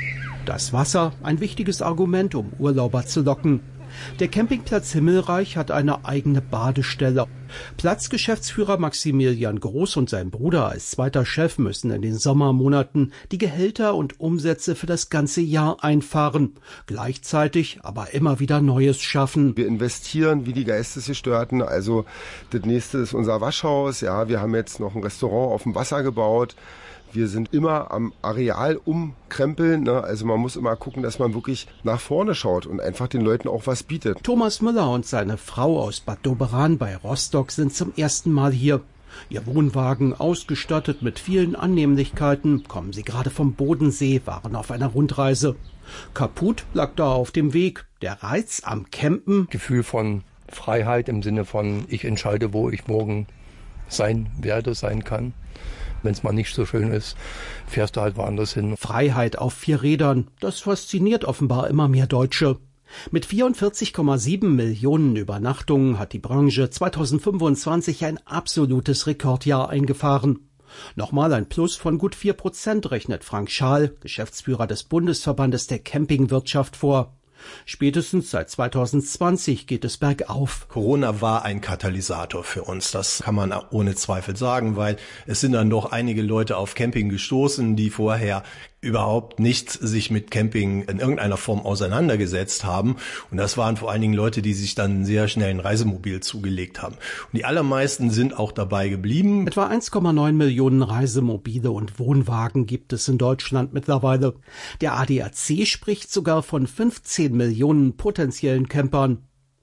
Das Wasser, ein wichtiges Argument, um Urlauber zu locken. Der Campingplatz Himmelreich hat eine eigene Badestelle. Platzgeschäftsführer Maximilian Groß und sein Bruder als zweiter Chef müssen in den Sommermonaten die Gehälter und Umsätze für das ganze Jahr einfahren. Gleichzeitig aber immer wieder Neues schaffen. Wir investieren wie die Geistesgestörten. Also das nächste ist unser Waschhaus. Ja, wir haben jetzt noch ein Restaurant auf dem Wasser gebaut. Wir sind immer am Areal umkrempeln, ne? Also man muss immer gucken, dass man wirklich nach vorne schaut und einfach den Leuten auch was bietet. Thomas Müller und seine Frau aus Bad Doberan bei Rostock sind zum ersten Mal hier. Ihr Wohnwagen ausgestattet mit vielen Annehmlichkeiten, kommen sie gerade vom Bodensee, waren auf einer Rundreise. Kaput lag da auf dem Weg. Der Reiz am Campen. Gefühl von Freiheit im Sinne von, ich entscheide, wo ich morgen sein werde, sein kann. Wenn es mal nicht so schön ist, fährst du halt woanders hin. Freiheit auf vier Rädern, das fasziniert offenbar immer mehr Deutsche. Mit vierundvierzig Komma sieben Millionen Übernachtungen hat die Branche zweitausendfünfundzwanzig ein absolutes Rekordjahr eingefahren. Nochmal ein Plus von gut vier Prozent rechnet Frank Schaal, Geschäftsführer des Bundesverbandes der Campingwirtschaft, vor. Spätestens seit zweitausendzwanzig geht es bergauf. Corona war ein Katalysator für uns, das kann man ohne Zweifel sagen, weil es sind dann doch einige Leute auf Camping gestoßen, die vorher überhaupt nicht sich mit Camping in irgendeiner Form auseinandergesetzt haben. Und das waren vor allen Dingen Leute, die sich dann sehr schnell ein Reisemobil zugelegt haben. Und die allermeisten sind auch dabei geblieben. Etwa eins Komma neun Millionen Reisemobile und Wohnwagen gibt es in Deutschland mittlerweile. Der A D A C spricht sogar von fünfzehn Millionen potenziellen Campern.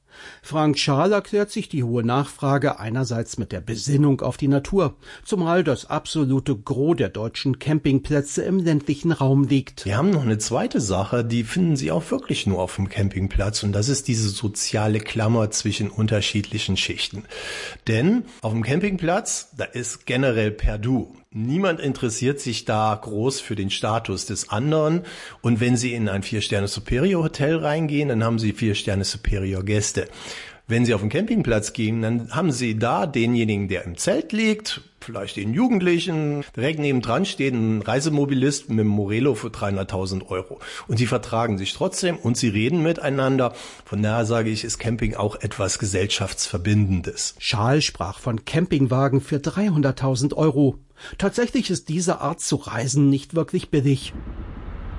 Frank Schaal erklärt sich die hohe Nachfrage einerseits mit der Besinnung auf die Natur, zumal das absolute Gros der deutschen Campingplätze im ländlichen Raum liegt. Wir haben noch eine zweite Sache, die finden Sie auch wirklich nur auf dem Campingplatz, und das ist diese soziale Klammer zwischen unterschiedlichen Schichten. Denn auf dem Campingplatz, da ist generell per Du. Niemand interessiert sich da groß für den Status des anderen. Und wenn Sie in ein Vier-Sterne-Superior-Hotel reingehen, dann haben Sie Vier-Sterne-Superior-Gäste. Wenn Sie auf den Campingplatz gehen, dann haben Sie da denjenigen, der im Zelt liegt, vielleicht den Jugendlichen. Direkt nebendran steht ein Reisemobilist mit einem Morelo für dreihunderttausend Euro. Und die vertragen sich trotzdem und sie reden miteinander. Von daher sage ich, ist Camping auch etwas Gesellschaftsverbindendes. Schaal sprach von Campingwagen für dreihunderttausend Euro. Tatsächlich ist diese Art zu reisen nicht wirklich billig.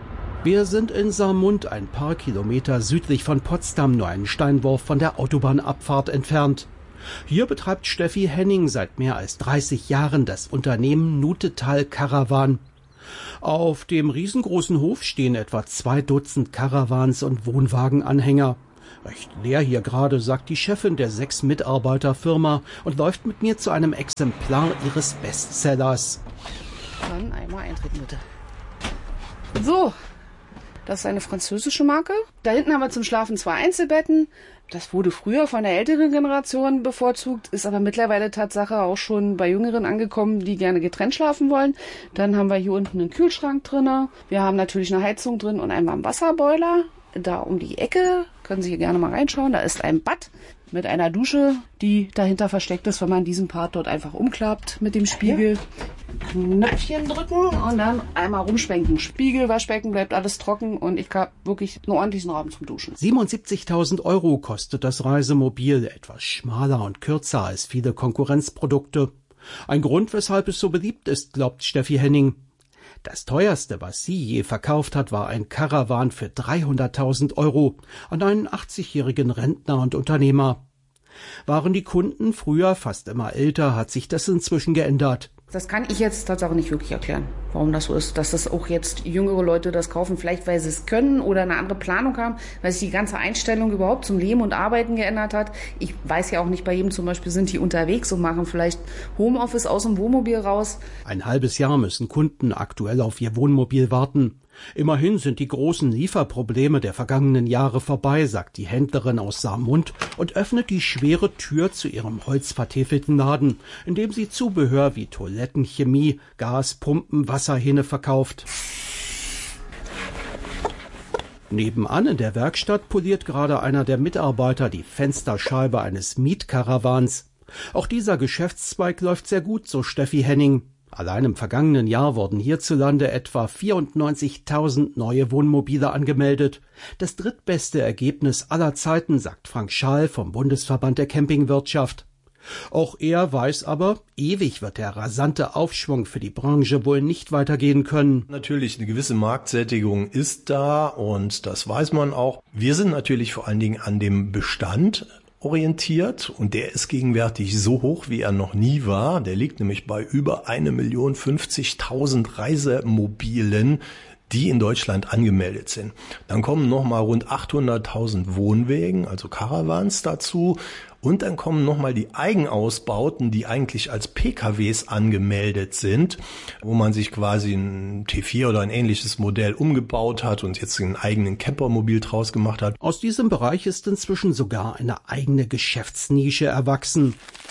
Wir sind in Saarmund, ein paar Kilometer südlich von Potsdam, nur einen Steinwurf von der Autobahnabfahrt entfernt. Hier betreibt Steffi Henning seit mehr als dreißig Jahren das Unternehmen Nutetal Caravan. Auf dem riesengroßen Hof stehen etwa zwei Dutzend Caravans und Wohnwagenanhänger. Recht leer hier gerade, sagt die Chefin der sechs Mitarbeiterfirma und läuft mit mir zu einem Exemplar ihres Bestsellers. Dann einmal eintreten bitte. So, das ist eine französische Marke. Da hinten haben wir zum Schlafen zwei Einzelbetten. Das wurde früher von der älteren Generation bevorzugt, ist aber mittlerweile Tatsache auch schon bei Jüngeren angekommen, die gerne getrennt schlafen wollen. Dann haben wir hier unten einen Kühlschrank drin. Wir haben natürlich eine Heizung drin und einmal einen Wasserboiler. Da um die Ecke, können Sie hier gerne mal reinschauen, da ist ein Bad mit einer Dusche, die dahinter versteckt ist, wenn man diesen Part dort einfach umklappt mit dem Spiegel. Knöpfchen drücken und dann einmal rumschwenken. Spiegel, Waschbecken, bleibt alles trocken und ich habe wirklich einen ordentlichen Raum zum Duschen. siebenundsiebzigtausend Euro kostet das Reisemobil, etwas schmaler und kürzer als viele Konkurrenzprodukte. Ein Grund, weshalb es so beliebt ist, glaubt Steffi Henning. Das teuerste, was sie je verkauft hat, war ein Caravan für dreihunderttausend Euro an einen achtzigjährigen Rentner und Unternehmer. Waren die Kunden früher fast immer älter, hat sich das inzwischen geändert. Das kann ich jetzt tatsächlich nicht wirklich erklären, warum das so ist, dass das auch jetzt jüngere Leute das kaufen, vielleicht weil sie es können oder eine andere Planung haben, weil sich die ganze Einstellung überhaupt zum Leben und Arbeiten geändert hat. Ich weiß ja auch nicht, bei jedem zum Beispiel sind die unterwegs und machen vielleicht Homeoffice aus dem Wohnmobil raus. Ein halbes Jahr müssen Kunden aktuell auf ihr Wohnmobil warten. Immerhin sind die großen Lieferprobleme der vergangenen Jahre vorbei, sagt die Händlerin aus Saarmund und öffnet die schwere Tür zu ihrem holzvertäfelten Laden, in dem sie Zubehör wie Toiletten, Chemie, Gas, Pumpen, Wasserhähne verkauft. Nebenan in der Werkstatt poliert gerade einer der Mitarbeiter die Fensterscheibe eines Mietkarawans. Auch dieser Geschäftszweig läuft sehr gut, so Steffi Henning. Allein im vergangenen Jahr wurden hierzulande etwa vierundneunzigtausend neue Wohnmobile angemeldet. Das drittbeste Ergebnis aller Zeiten, sagt Frank Schaal vom Bundesverband der Campingwirtschaft. Auch er weiß aber, ewig wird der rasante Aufschwung für die Branche wohl nicht weitergehen können. Natürlich, eine gewisse Marktsättigung ist da und das weiß man auch. Wir sind natürlich vor allen Dingen an dem Bestand orientiert und der ist gegenwärtig so hoch, wie er noch nie war. Der liegt nämlich bei über eine Million fünfzigtausend Reisemobilen, die in Deutschland angemeldet sind. Dann kommen nochmal rund achthunderttausend Wohnwägen, also Caravans dazu. Und dann kommen nochmal die Eigenausbauten, die eigentlich als P K Ws angemeldet sind, wo man sich quasi ein T vier oder ein ähnliches Modell umgebaut hat und jetzt einen eigenen Campermobil draus gemacht hat. Aus diesem Bereich ist inzwischen sogar eine eigene Geschäftsnische erwachsen.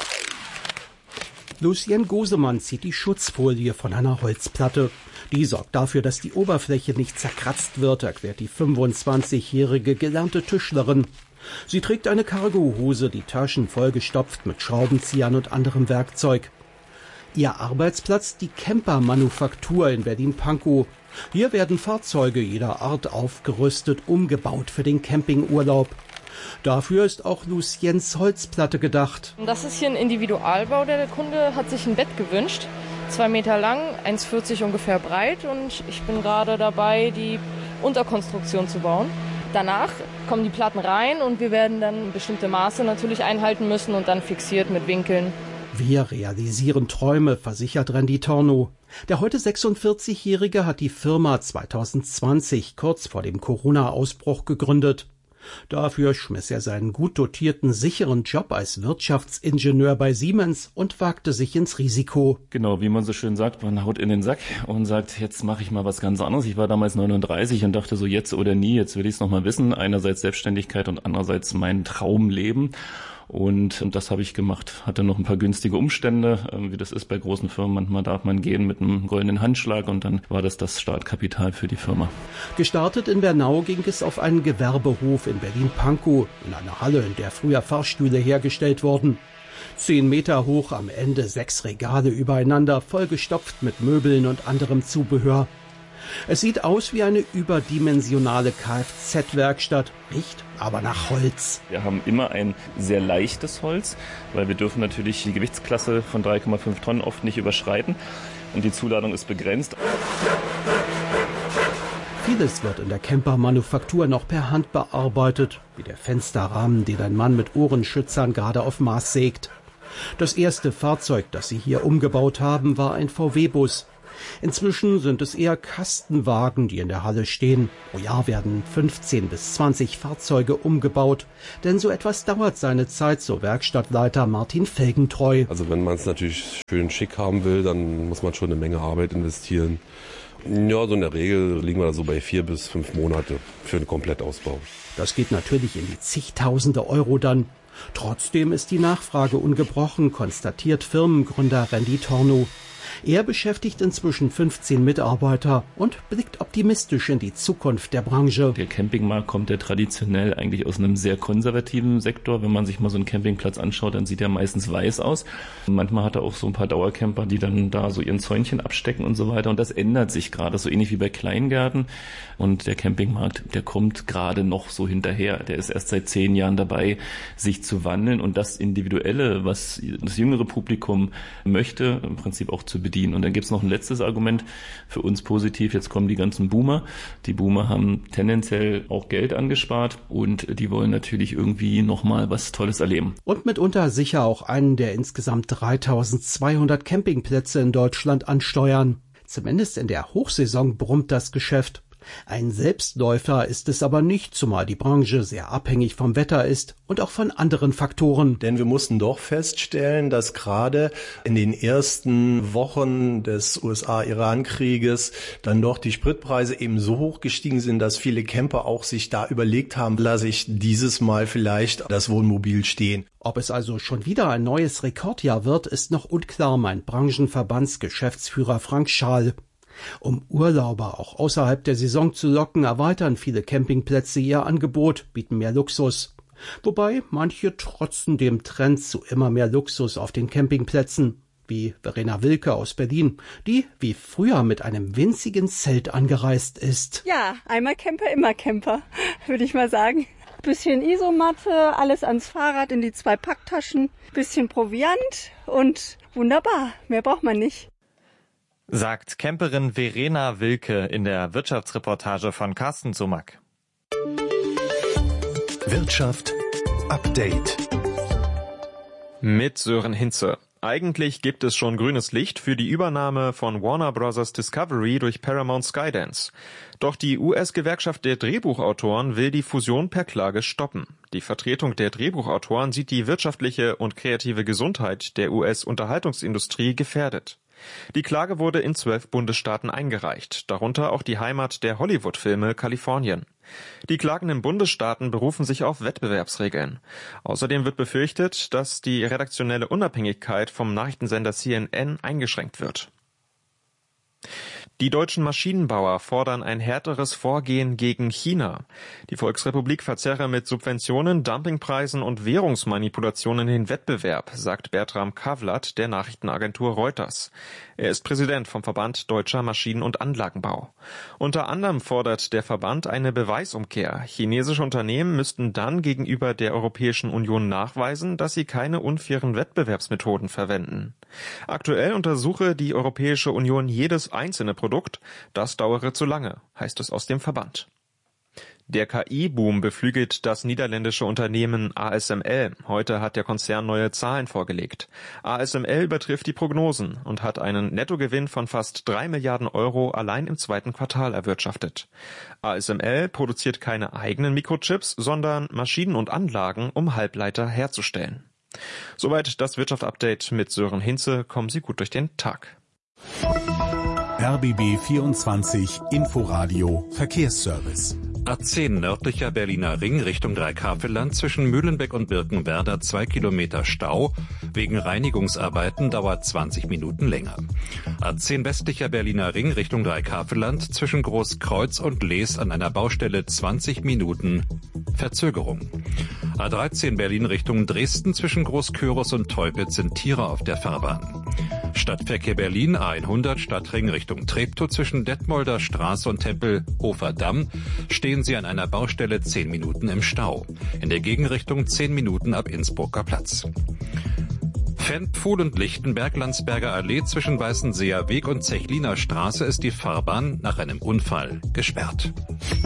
Lucien Gosemann zieht die Schutzfolie von einer Holzplatte. Die sorgt dafür, dass die Oberfläche nicht zerkratzt wird, erklärt die fünfundzwanzigjährige gelernte Tischlerin. Sie trägt eine Cargohose, die Taschen vollgestopft mit Schraubenziehern und anderem Werkzeug. Ihr Arbeitsplatz die Camper-Manufaktur in Berlin-Pankow. Hier werden Fahrzeuge jeder Art aufgerüstet, umgebaut für den Campingurlaub. Dafür ist auch Luciens Holzplatte gedacht. Das ist hier ein Individualbau, der Kunde hat sich ein Bett gewünscht. Zwei Meter lang, eins vierzig ungefähr breit und ich bin gerade dabei, die Unterkonstruktion zu bauen. Danach kommen die Platten rein und wir werden dann bestimmte Maße natürlich einhalten müssen und dann fixiert mit Winkeln. Wir realisieren Träume, versichert Randy Tornow. Der heute sechsundvierzigjährige hat die Firma zweitausendzwanzig kurz vor dem Corona-Ausbruch gegründet. Dafür schmiss er seinen gut dotierten, sicheren Job als Wirtschaftsingenieur bei Siemens und wagte sich ins Risiko. Genau, wie man so schön sagt, man haut in den Sack und sagt, jetzt mache ich mal was ganz anderes. Ich war damals neununddreißig und dachte so, jetzt oder nie, jetzt will ich es noch mal wissen. Einerseits Selbstständigkeit und andererseits mein Traumleben. Und, und das habe ich gemacht. Hatte noch ein paar günstige Umstände, äh, wie das ist bei großen Firmen. Manchmal darf man gehen mit einem goldenen Handschlag und dann war das das Startkapital für die Firma. Gestartet in Bernau ging es auf einen Gewerbehof in Berlin-Pankow, in einer Halle, in der früher Fahrstühle hergestellt wurden. Zehn Meter hoch, am Ende sechs Regale übereinander, vollgestopft mit Möbeln und anderem Zubehör. Es sieht aus wie eine überdimensionale Kfz-Werkstatt, riecht aber nach Holz. Wir haben immer ein sehr leichtes Holz, weil wir dürfen natürlich die Gewichtsklasse von drei Komma fünf Tonnen oft nicht überschreiten und die Zuladung ist begrenzt. Vieles wird in der Campermanufaktur noch per Hand bearbeitet, wie der Fensterrahmen, den ein Mann mit Ohrenschützern gerade auf Maß sägt. Das erste Fahrzeug, das sie hier umgebaut haben, war ein V W-Bus. Inzwischen sind es eher Kastenwagen, die in der Halle stehen. Pro Jahr werden fünfzehn bis zwanzig Fahrzeuge umgebaut. Denn so etwas dauert seine Zeit, so Werkstattleiter Martin Felgentreu. Also wenn man es natürlich schön schick haben will, dann muss man schon eine Menge Arbeit investieren. Ja, so in der Regel liegen wir da so bei vier bis fünf Monate für einen Komplettausbau. Das geht natürlich in die zigtausende Euro dann. Trotzdem ist die Nachfrage ungebrochen, konstatiert Firmengründer Randy Tornow. Er beschäftigt inzwischen fünfzehn Mitarbeiter und blickt optimistisch in die Zukunft der Branche. Der Campingmarkt kommt ja traditionell eigentlich aus einem sehr konservativen Sektor. Wenn man sich mal so einen Campingplatz anschaut, dann sieht er meistens weiß aus. Und manchmal hat er auch so ein paar Dauercamper, die dann da so ihren Zäunchen abstecken und so weiter. Und das ändert sich gerade, so ähnlich wie bei Kleingärten. Und der Campingmarkt, der kommt gerade noch so hinterher. Der ist erst seit zehn Jahren dabei, sich zu wandeln und das Individuelle, was das jüngere Publikum möchte, im Prinzip auch zu bedienen. Und dann gibt's noch ein letztes Argument für uns positiv. Jetzt kommen die ganzen Boomer. Die Boomer haben tendenziell auch Geld angespart und die wollen natürlich irgendwie nochmal was Tolles erleben. Und mitunter sicher auch einen der insgesamt dreitausendzweihundert Campingplätze in Deutschland ansteuern. Zumindest in der Hochsaison brummt das Geschäft. Ein Selbstläufer ist es aber nicht, zumal die Branche sehr abhängig vom Wetter ist und auch von anderen Faktoren. Denn wir mussten doch feststellen, dass gerade in den ersten Wochen des U S A-Iran-Krieges dann doch die Spritpreise eben so hoch gestiegen sind, dass viele Camper auch sich da überlegt haben, lasse ich dieses Mal vielleicht das Wohnmobil stehen. Ob es also schon wieder ein neues Rekordjahr wird, ist noch unklar, meint Branchenverbandsgeschäftsführer Frank Schaal. Um Urlauber auch außerhalb der Saison zu locken, erweitern viele Campingplätze ihr Angebot, bieten mehr Luxus. Wobei manche trotzen dem Trend zu immer mehr Luxus auf den Campingplätzen, wie Verena Wilke aus Berlin, die wie früher mit einem winzigen Zelt angereist ist. Ja, einmal Camper, immer Camper, würde ich mal sagen. Bisschen Isomatte, alles ans Fahrrad in die zwei Packtaschen, bisschen Proviant und wunderbar, mehr braucht man nicht. Sagt Camperin Verena Wilke in der Wirtschaftsreportage von Carsten Sumack. Wirtschaft Update mit Sören Hinze. Eigentlich gibt es schon grünes Licht für die Übernahme von Warner Bros. Discovery durch Paramount Skydance. Doch die U S-Gewerkschaft der Drehbuchautoren will die Fusion per Klage stoppen. Die Vertretung der Drehbuchautoren sieht die wirtschaftliche und kreative Gesundheit der U S-Unterhaltungsindustrie gefährdet. Die Klage wurde in zwölf Bundesstaaten eingereicht, darunter auch die Heimat der Hollywood-Filme Kalifornien. Die klagenden Bundesstaaten berufen sich auf Wettbewerbsregeln. Außerdem wird befürchtet, dass die redaktionelle Unabhängigkeit vom Nachrichtensender C N N eingeschränkt wird. Die deutschen Maschinenbauer fordern ein härteres Vorgehen gegen China. Die Volksrepublik verzerre mit Subventionen, Dumpingpreisen und Währungsmanipulationen den Wettbewerb, sagt Bertram Kavlat der Nachrichtenagentur Reuters. Er ist Präsident vom Verband Deutscher Maschinen- und Anlagenbau. Unter anderem fordert der Verband eine Beweisumkehr. Chinesische Unternehmen müssten dann gegenüber der Europäischen Union nachweisen, dass sie keine unfairen Wettbewerbsmethoden verwenden. Aktuell untersuche die Europäische Union jedes einzelne Produkt. Das dauere zu lange, heißt es aus dem Verband. Der K I-Boom beflügelt das niederländische Unternehmen A S M L. Heute hat der Konzern neue Zahlen vorgelegt. A S M L übertrifft die Prognosen und hat einen Nettogewinn von fast drei Milliarden Euro allein im zweiten Quartal erwirtschaftet. A S M L produziert keine eigenen Mikrochips, sondern Maschinen und Anlagen, um Halbleiter herzustellen. Soweit das Wirtschaftsupdate mit Sören Hinze. Kommen Sie gut durch den Tag. R B B vierundzwanzig Inforadio Verkehrsservice. A zehn nördlicher Berliner Ring Richtung Dreikafelland zwischen Mühlenbeck und Birkenwerder zwei Kilometer Stau. Wegen Reinigungsarbeiten dauert zwanzig Minuten länger. A zehn westlicher Berliner Ring Richtung Dreikafelland zwischen Großkreuz und Lees an einer Baustelle zwanzig Minuten Verzögerung. A dreizehn Berlin Richtung Dresden zwischen Großkörus und Teupitz sind Tiere auf der Fahrbahn. Stadtverkehr Berlin A hundert Stadtring Richtung Treptow zwischen Detmolder Straße und Tempelhofer Damm stehen Sie an einer Baustelle zehn Minuten im Stau. In der Gegenrichtung zehn Minuten ab Innsbrucker Platz. Fenpfuhl und Lichtenberg, Landsberger Allee zwischen Weißenseer Weg und Zechliner Straße ist die Fahrbahn nach einem Unfall gesperrt.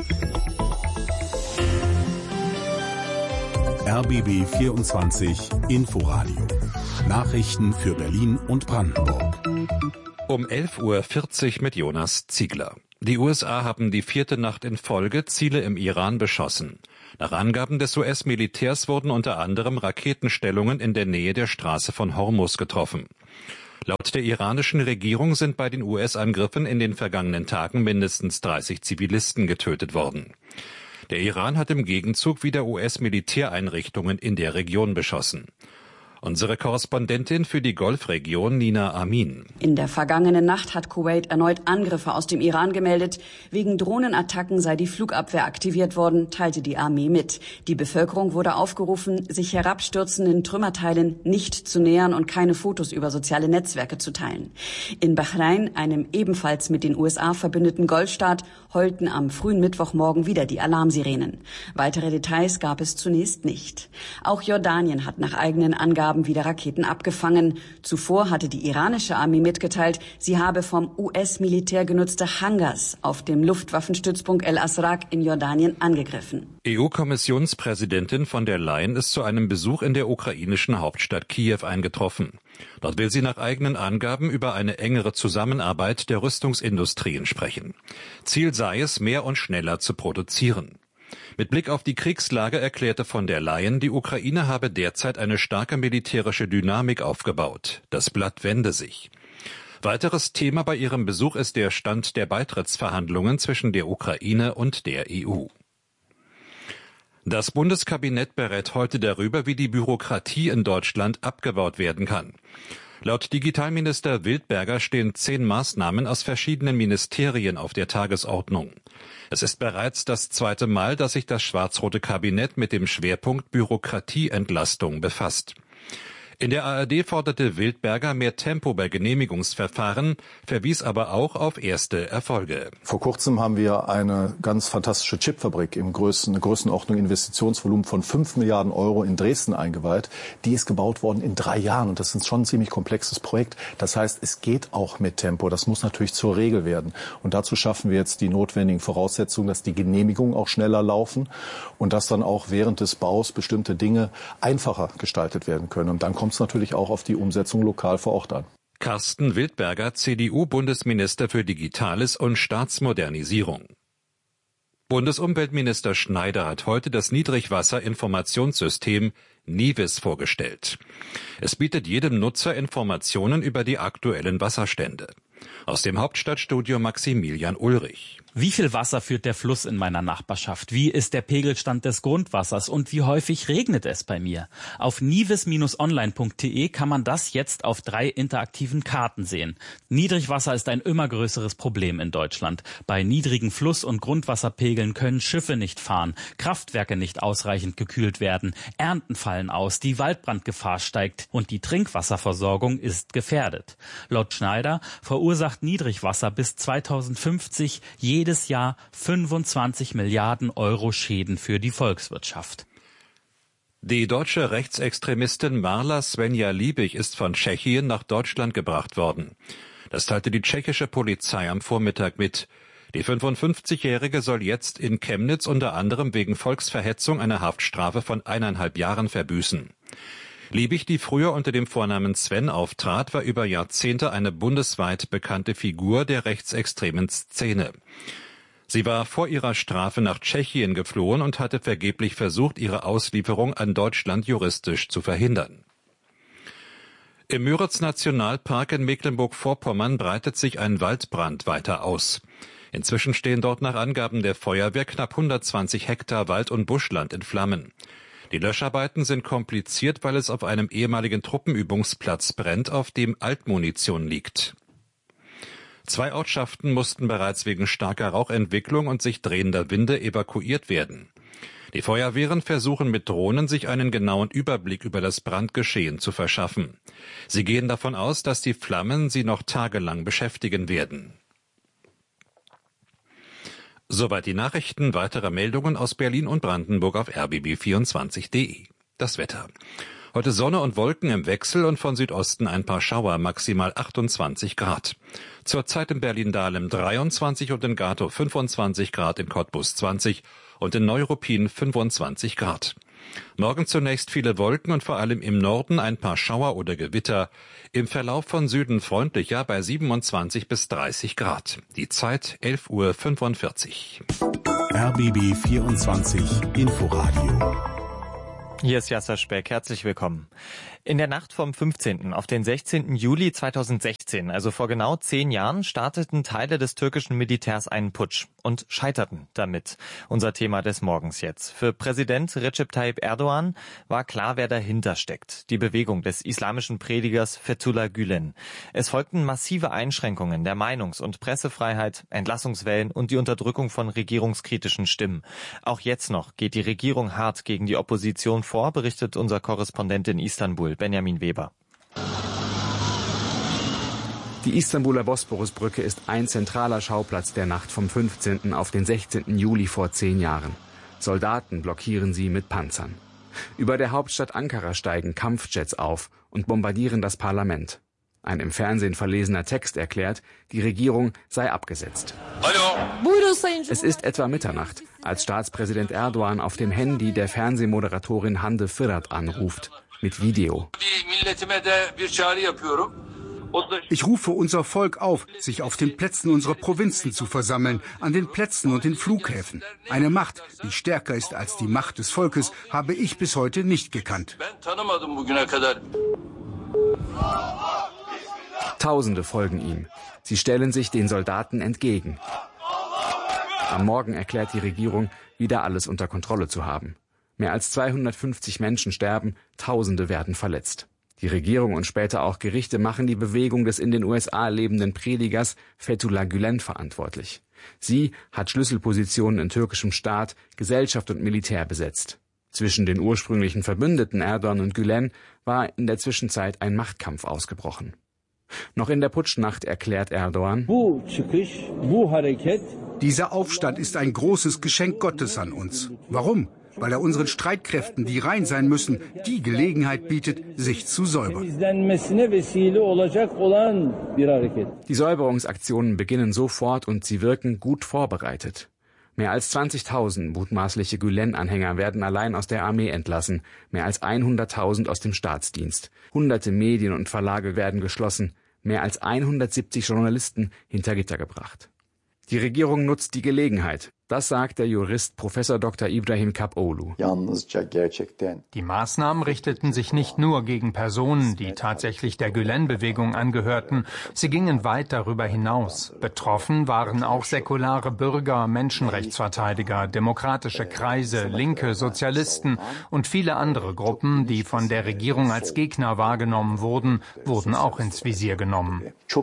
R B B vierundzwanzig Inforadio. Nachrichten für Berlin und Brandenburg. Um elf Uhr vierzig mit Jonas Ziegler. Die U S A haben die vierte Nacht in Folge Ziele im Iran beschossen. Nach Angaben des U S-Militärs wurden unter anderem Raketenstellungen in der Nähe der Straße von Hormuz getroffen. Laut der iranischen Regierung sind bei den U S-Angriffen in den vergangenen Tagen mindestens dreißig Zivilisten getötet worden. Der Iran hat im Gegenzug wieder U S-Militäreinrichtungen in der Region beschossen. Unsere Korrespondentin für die Golfregion, Nina Amin. In der vergangenen Nacht hat Kuwait erneut Angriffe aus dem Iran gemeldet. Wegen Drohnenattacken sei die Flugabwehr aktiviert worden, teilte die Armee mit. Die Bevölkerung wurde aufgerufen, sich herabstürzenden Trümmerteilen nicht zu nähern und keine Fotos über soziale Netzwerke zu teilen. In Bahrain, einem ebenfalls mit den U S A verbündeten Golfstaat, heulten am frühen Mittwochmorgen wieder die Alarmsirenen. Weitere Details gab es zunächst nicht. Auch Jordanien hat nach eigenen Angaben wieder Raketen abgefangen. Zuvor hatte die iranische Armee mitgeteilt, sie habe vom U S-Militär genutzte Hangars auf dem Luftwaffenstützpunkt El Asraq in Jordanien angegriffen. E U-Kommissionspräsidentin von der Leyen ist zu einem Besuch in der ukrainischen Hauptstadt Kiew eingetroffen. Dort will sie nach eigenen Angaben über eine engere Zusammenarbeit der Rüstungsindustrien sprechen. Ziel sei es, mehr und schneller zu produzieren. Mit Blick auf die Kriegslage erklärte von der Leyen, die Ukraine habe derzeit eine starke militärische Dynamik aufgebaut. Das Blatt wende sich. Weiteres Thema bei ihrem Besuch ist der Stand der Beitrittsverhandlungen zwischen der Ukraine und der E U. Das Bundeskabinett berät heute darüber, wie die Bürokratie in Deutschland abgebaut werden kann. Laut Digitalminister Wildberger stehen zehn Maßnahmen aus verschiedenen Ministerien auf der Tagesordnung. Es ist bereits das zweite Mal, dass sich das schwarz-rote Kabinett mit dem Schwerpunkt Bürokratieentlastung befasst. In der A R D forderte Wildberger mehr Tempo bei Genehmigungsverfahren, verwies aber auch auf erste Erfolge. Vor kurzem haben wir eine ganz fantastische Chipfabrik im Größen, eine Größenordnung Investitionsvolumen von fünf Milliarden Euro in Dresden eingeweiht. Die ist gebaut worden in drei Jahren und das ist schon ein ziemlich komplexes Projekt. Das heißt, es geht auch mit Tempo. Das muss natürlich zur Regel werden. Und dazu schaffen wir jetzt die notwendigen Voraussetzungen, dass die Genehmigungen auch schneller laufen und dass dann auch während des Baus bestimmte Dinge einfacher gestaltet werden können. Und dann kommt es natürlich auch auf die Umsetzung lokal vor Ort an. Carsten Wildberger, C D U-Bundesminister für Digitales und Staatsmodernisierung. Bundesumweltminister Schneider hat heute das Niedrigwasser-Informationssystem NIWIS vorgestellt. Es bietet jedem Nutzer Informationen über die aktuellen Wasserstände. Aus dem Hauptstadtstudio Maximilian Ulrich. Wie viel Wasser führt der Fluss in meiner Nachbarschaft? Wie ist der Pegelstand des Grundwassers? Und wie häufig regnet es bei mir? Auf nivis Bindestrich online Punkt de kann man das jetzt auf drei interaktiven Karten sehen. Niedrigwasser ist ein immer größeres Problem in Deutschland. Bei niedrigen Fluss- und Grundwasserpegeln können Schiffe nicht fahren, Kraftwerke nicht ausreichend gekühlt werden, Ernten fallen aus, die Waldbrandgefahr steigt und die Trinkwasserversorgung ist gefährdet. Laut Schneider verursacht Niedrigwasser bis zweitausendfünfzig jedes Jahr fünfundzwanzig Milliarden Euro Schäden für die Volkswirtschaft. Die deutsche Rechtsextremistin Marla Svenja Liebig ist von Tschechien nach Deutschland gebracht worden. Das teilte die tschechische Polizei am Vormittag mit. Die fünfundfünfzigjährige soll jetzt in Chemnitz unter anderem wegen Volksverhetzung eine Haftstrafe von eineinhalb Jahren verbüßen. Liebig, die früher unter dem Vornamen Sven auftrat, war über Jahrzehnte eine bundesweit bekannte Figur der rechtsextremen Szene. Sie war vor ihrer Strafe nach Tschechien geflohen und hatte vergeblich versucht, ihre Auslieferung an Deutschland juristisch zu verhindern. Im Müritz-Nationalpark in Mecklenburg-Vorpommern breitet sich ein Waldbrand weiter aus. Inzwischen stehen dort nach Angaben der Feuerwehr knapp hundertzwanzig Hektar Wald- und Buschland in Flammen. Die Löscharbeiten sind kompliziert, weil es auf einem ehemaligen Truppenübungsplatz brennt, auf dem Altmunition liegt. Zwei Ortschaften mussten bereits wegen starker Rauchentwicklung und sich drehender Winde evakuiert werden. Die Feuerwehren versuchen mit Drohnen, sich einen genauen Überblick über das Brandgeschehen zu verschaffen. Sie gehen davon aus, dass die Flammen sie noch tagelang beschäftigen werden. Soweit die Nachrichten. Weitere Meldungen aus Berlin und Brandenburg auf r b b vierundzwanzig punkt de. Das Wetter. Heute Sonne und Wolken im Wechsel und von Südosten ein paar Schauer, maximal achtundzwanzig Grad. Zurzeit in Berlin-Dahlem dreiundzwanzig und in Gatow fünfundzwanzig Grad, in Cottbus zwanzig und in Neuruppin fünfundzwanzig Grad. Morgen zunächst viele Wolken und vor allem im Norden ein paar Schauer oder Gewitter. Im Verlauf von Süden freundlicher bei siebenundzwanzig bis dreißig Grad. Die Zeit elf Uhr fünfundvierzig. R B B vierundzwanzig Inforadio. Hier ist Jasser Speck, herzlich willkommen. In der Nacht vom fünfzehnten auf den sechzehnten Juli zweitausendsechzehn, also vor genau zehn Jahren, starteten Teile des türkischen Militärs einen Putsch und scheiterten damit. Unser Thema des Morgens jetzt. Für Präsident Recep Tayyip Erdogan war klar, wer dahinter steckt. Die Bewegung des islamischen Predigers Fethullah Gülen. Es folgten massive Einschränkungen der Meinungs- und Pressefreiheit, Entlassungswellen und die Unterdrückung von regierungskritischen Stimmen. Auch jetzt noch geht die Regierung hart gegen die Opposition vor, berichtet unser Korrespondent in Istanbul, Benjamin Weber. Die Istanbuler Bosporusbrücke ist ein zentraler Schauplatz der Nacht vom fünfzehnten auf den sechzehnten Juli vor zehn Jahren. Soldaten blockieren sie mit Panzern. Über der Hauptstadt Ankara steigen Kampfjets auf und bombardieren das Parlament. Ein im Fernsehen verlesener Text erklärt, die Regierung sei abgesetzt. Es ist etwa Mitternacht, als Staatspräsident Erdogan auf dem Handy der Fernsehmoderatorin Hande Fırat anruft, mit Video. Ich rufe unser Volk auf, sich auf den Plätzen unserer Provinzen zu versammeln, an den Plätzen und den Flughäfen. Eine Macht, die stärker ist als die Macht des Volkes, habe ich bis heute nicht gekannt. Tausende folgen ihm. Sie stellen sich den Soldaten entgegen. Am Morgen erklärt die Regierung, wieder alles unter Kontrolle zu haben. Mehr als zweihundertfünfzig Menschen sterben, Tausende werden verletzt. Die Regierung und später auch Gerichte machen die Bewegung des in den U S A lebenden Predigers Fethullah Gülen verantwortlich. Sie hat Schlüsselpositionen in türkischem Staat, Gesellschaft und Militär besetzt. Zwischen den ursprünglichen Verbündeten Erdogan und Gülen war in der Zwischenzeit ein Machtkampf ausgebrochen. Noch in der Putschnacht erklärt Erdogan: Dieser Aufstand ist ein großes Geschenk Gottes an uns. Warum? Weil er unseren Streitkräften, die rein sein müssen, die Gelegenheit bietet, sich zu säubern. Die Säuberungsaktionen beginnen sofort und sie wirken gut vorbereitet. Mehr als zwanzigtausend mutmaßliche Gülen-Anhänger werden allein aus der Armee entlassen, mehr als hunderttausend aus dem Staatsdienst. Hunderte Medien und Verlage werden geschlossen, mehr als hundertsiebzig Journalisten hinter Gitter gebracht. Die Regierung nutzt die Gelegenheit. Das sagt der Jurist Professor Doktor Ibrahim Kapoğlu. Die Maßnahmen richteten sich nicht nur gegen Personen, die tatsächlich der Gülen-Bewegung angehörten. Sie gingen weit darüber hinaus. Betroffen waren auch säkulare Bürger, Menschenrechtsverteidiger, demokratische Kreise, Linke, Sozialisten und viele andere Gruppen, die von der Regierung als Gegner wahrgenommen wurden, wurden auch ins Visier genommen.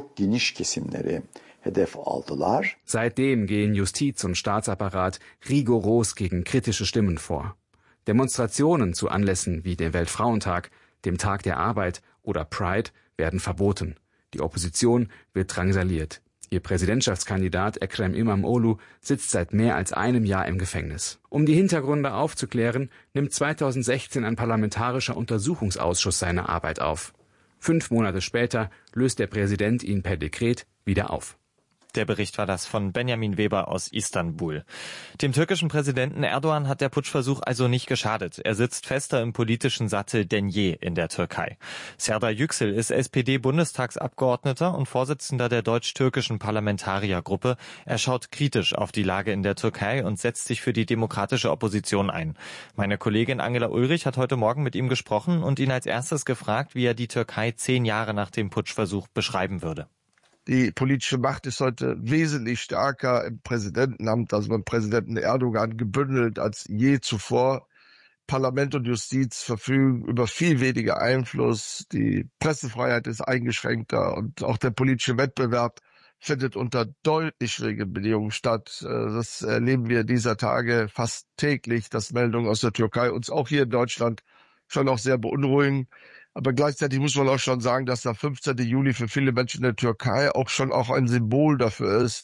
Seitdem gehen Justiz und Staatsapparat rigoros gegen kritische Stimmen vor. Demonstrationen zu Anlässen wie dem Weltfrauentag, dem Tag der Arbeit oder Pride werden verboten. Die Opposition wird drangsaliert. Ihr Präsidentschaftskandidat Ekrem İmamoğlu sitzt seit mehr als einem Jahr im Gefängnis. Um die Hintergründe aufzuklären, nimmt zweitausendsechzehn ein parlamentarischer Untersuchungsausschuss seine Arbeit auf. Fünf Monate später löst der Präsident ihn per Dekret wieder auf. Der Bericht war das von Benjamin Weber aus Istanbul. Dem türkischen Präsidenten Erdogan hat der Putschversuch also nicht geschadet. Er sitzt fester im politischen Sattel denn je in der Türkei. Serdar Yüksel ist S P D-Bundestagsabgeordneter und Vorsitzender der deutsch-türkischen Parlamentariergruppe. Er schaut kritisch auf die Lage in der Türkei und setzt sich für die demokratische Opposition ein. Meine Kollegin Angela Ulrich hat heute Morgen mit ihm gesprochen und ihn als erstes gefragt, wie er die Türkei zehn Jahre nach dem Putschversuch beschreiben würde. Die politische Macht ist heute wesentlich stärker im Präsidentenamt, also beim Präsidenten Erdogan, gebündelt als je zuvor. Parlament und Justiz verfügen über viel weniger Einfluss. Die Pressefreiheit ist eingeschränkter und auch der politische Wettbewerb findet unter deutlich schwierigen Bedingungen statt. Das erleben wir dieser Tage fast täglich, dass Meldungen aus der Türkei uns auch hier in Deutschland schon auch sehr beunruhigen. Aber gleichzeitig muss man auch schon sagen, dass der fünfzehnte Juli für viele Menschen in der Türkei auch schon auch ein Symbol dafür ist,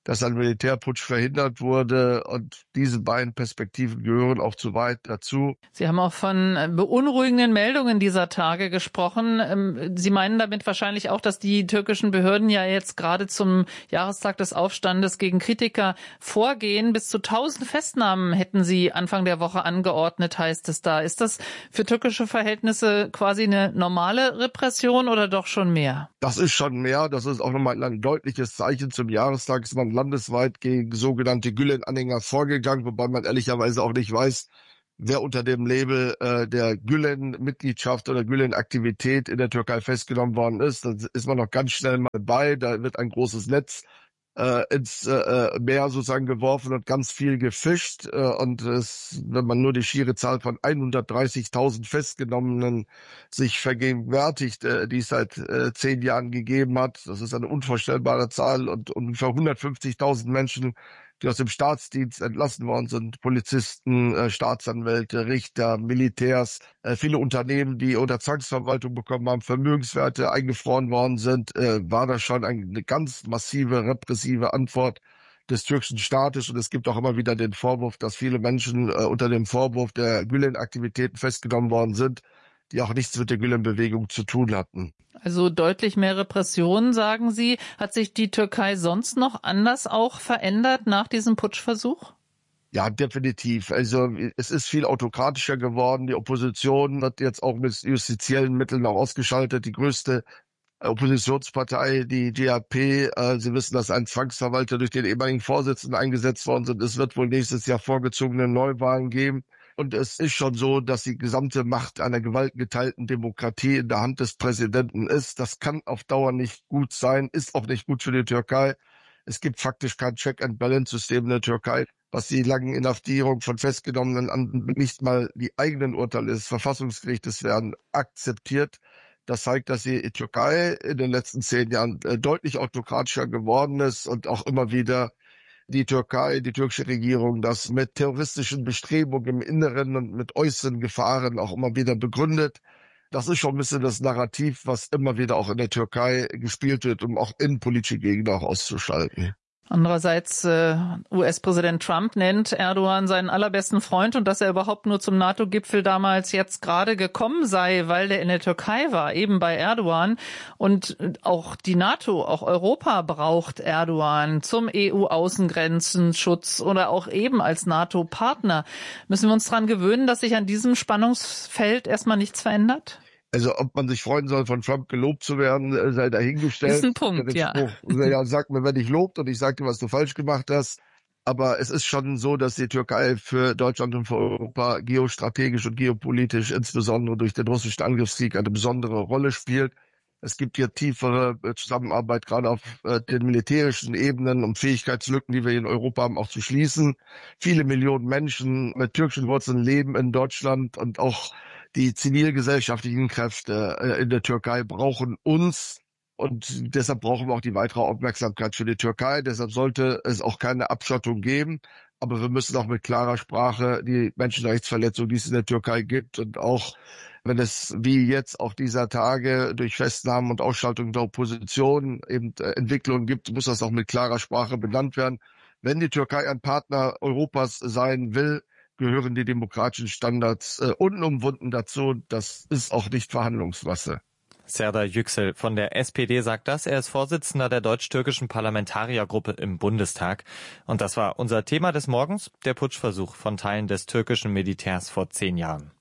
dass ein Militärputsch verhindert wurde. Und diese beiden Perspektiven gehören auch zu weit dazu. Sie haben auch von beunruhigenden Meldungen dieser Tage gesprochen. Sie meinen damit wahrscheinlich auch, dass die türkischen Behörden ja jetzt gerade zum Jahrestag des Aufstandes gegen Kritiker vorgehen. Bis zu tausend Festnahmen hätten Sie Anfang der Woche angeordnet, heißt es da. Ist das für türkische Verhältnisse quasi eine normale Repression oder doch schon mehr? Das ist schon mehr. Das ist auch nochmal ein deutliches Zeichen. Zum Jahrestag ist man landesweit gegen sogenannte Gülen-Anhänger vorgegangen, wobei man ehrlicherweise auch nicht weiß, wer unter dem Label äh, der Gülen-Mitgliedschaft oder Gülen-Aktivität in der Türkei festgenommen worden ist. Da ist man noch ganz schnell mal bei. Da wird ein großes Netz äh, ins äh, Meer sozusagen geworfen und ganz viel gefischt. Äh, und es, wenn man nur die schiere Zahl von hundertdreißigtausend Festgenommenen sich vergegenwärtigt, äh, die es seit äh, zehn Jahren gegeben hat, das ist eine unvorstellbare Zahl, und ungefähr hundertfünfzigtausend Menschen, die aus dem Staatsdienst entlassen worden sind, Polizisten, äh, Staatsanwälte, Richter, Militärs, äh, viele Unternehmen, die unter Zwangsverwaltung bekommen haben, Vermögenswerte eingefroren worden sind, äh, war das schon eine ganz massive repressive Antwort des türkischen Staates. Und es gibt auch immer wieder den Vorwurf, dass viele Menschen äh, unter dem Vorwurf der Gülen-Aktivitäten festgenommen worden sind, die auch nichts mit der Gülen-Bewegung zu tun hatten. Also deutlich mehr Repressionen, sagen Sie. Hat sich die Türkei sonst noch anders auch verändert nach diesem Putschversuch? Ja, definitiv. Also es ist viel autokratischer geworden. Die Opposition wird jetzt auch mit justiziellen Mitteln auch ausgeschaltet. Die größte Oppositionspartei, die G A P, äh, Sie wissen, dass ein Zwangsverwalter durch den ehemaligen Vorsitzenden eingesetzt worden sind. Es wird wohl nächstes Jahr vorgezogene Neuwahlen geben. Und es ist schon so, dass die gesamte Macht einer gewaltgeteilten Demokratie in der Hand des Präsidenten ist. Das kann auf Dauer nicht gut sein, ist auch nicht gut für die Türkei. Es gibt faktisch kein Check-and-Balance-System in der Türkei, was die langen Inhaftierungen von Festgenommenen an, nicht mal die eigenen Urteile des Verfassungsgerichtes werden akzeptiert. Das zeigt, dass die Türkei in den letzten zehn Jahren deutlich autokratischer geworden ist und auch immer wieder die Türkei, die türkische Regierung, das mit terroristischen Bestrebungen im Inneren und mit äußeren Gefahren auch immer wieder begründet. Das ist schon ein bisschen das Narrativ, was immer wieder auch in der Türkei gespielt wird, um auch innenpolitische Gegner auch auszuschalten. Andererseits, äh, U S-Präsident Trump nennt Erdogan seinen allerbesten Freund und dass er überhaupt nur zum NATO-Gipfel damals jetzt gerade gekommen sei, weil der in der Türkei war, eben bei Erdogan. Und auch die NATO, auch Europa braucht Erdogan zum E U-Außengrenzenschutz oder auch eben als NATO-Partner. Müssen wir uns daran gewöhnen, dass sich an diesem Spannungsfeld erstmal nichts verändert? Also ob man sich freuen soll, von Trump gelobt zu werden, sei dahingestellt. Das ist ein Punkt, ja. Ja, sag mir, wenn ich lobt und ich sag dir, was du falsch gemacht hast. Aber es ist schon so, dass die Türkei für Deutschland und für Europa geostrategisch und geopolitisch, insbesondere durch den russischen Angriffskrieg, eine besondere Rolle spielt. Es gibt hier tiefere Zusammenarbeit, gerade auf den militärischen Ebenen, um Fähigkeitslücken, die wir in Europa haben, auch zu schließen. Viele Millionen Menschen mit türkischen Wurzeln leben in Deutschland, und auch die zivilgesellschaftlichen Kräfte in der Türkei brauchen uns, und deshalb brauchen wir auch die weitere Aufmerksamkeit für die Türkei. Deshalb sollte es auch keine Abschottung geben, aber wir müssen auch mit klarer Sprache die Menschenrechtsverletzungen, die es in der Türkei gibt, und auch wenn es wie jetzt auch dieser Tage durch Festnahmen und Ausschaltung der Opposition eben Entwicklungen gibt, muss das auch mit klarer Sprache benannt werden. Wenn die Türkei ein Partner Europas sein will, gehören die demokratischen Standards äh, unumwunden dazu. Das ist auch nicht Verhandlungsmasse. Serdar Yüksel von der S P D sagt das. Er ist Vorsitzender der deutsch-türkischen Parlamentariergruppe im Bundestag. Und das war unser Thema des Morgens, der Putschversuch von Teilen des türkischen Militärs vor zehn Jahren.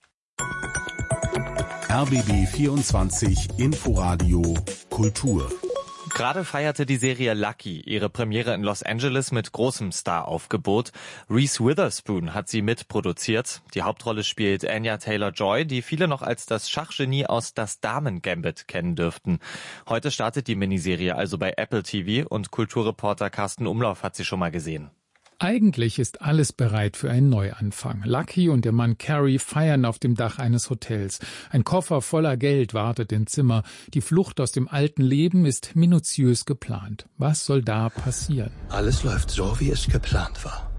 R B B vierundzwanzig Inforadio Kultur. Gerade feierte die Serie Lucky ihre Premiere in Los Angeles mit großem Staraufgebot. Reese Witherspoon hat sie mitproduziert. Die Hauptrolle spielt Anya Taylor-Joy, die viele noch als das Schachgenie aus Das Damen-Gambit kennen dürften. Heute startet die Miniserie also bei Apple T V und Kulturreporter Carsten Umlauf hat sie schon mal gesehen. Eigentlich ist alles bereit für einen Neuanfang. Lucky und der Mann Carrie feiern auf dem Dach eines Hotels. Ein Koffer voller Geld wartet im Zimmer. Die Flucht aus dem alten Leben ist minutiös geplant. Was soll da passieren? Alles läuft so, wie es geplant war.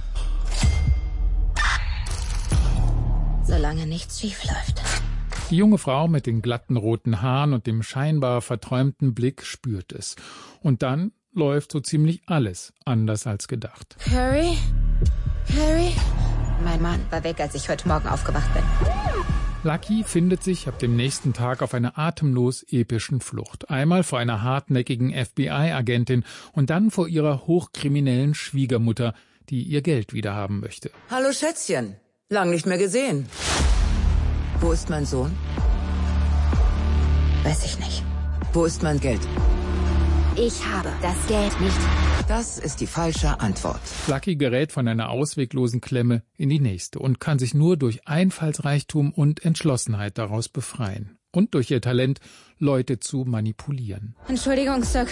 Solange nichts schief läuft. Die junge Frau mit den glatten roten Haaren und dem scheinbar verträumten Blick spürt es. Und dann läuft so ziemlich alles anders als gedacht. Harry? Harry? Mein Mann war weg, als ich heute Morgen aufgewacht bin. Lucky findet sich ab dem nächsten Tag auf einer atemlos epischen Flucht. Einmal vor einer hartnäckigen F B I-Agentin und dann vor ihrer hochkriminellen Schwiegermutter, die ihr Geld wiederhaben möchte. Hallo Schätzchen, lang nicht mehr gesehen. Wo ist mein Sohn? Weiß ich nicht. Wo ist mein Geld? Ich habe das Geld nicht. Das ist die falsche Antwort. Lucky gerät von einer ausweglosen Klemme in die nächste und kann sich nur durch Einfallsreichtum und Entschlossenheit daraus befreien. Und durch ihr Talent, Leute zu manipulieren. Entschuldigung, Sir,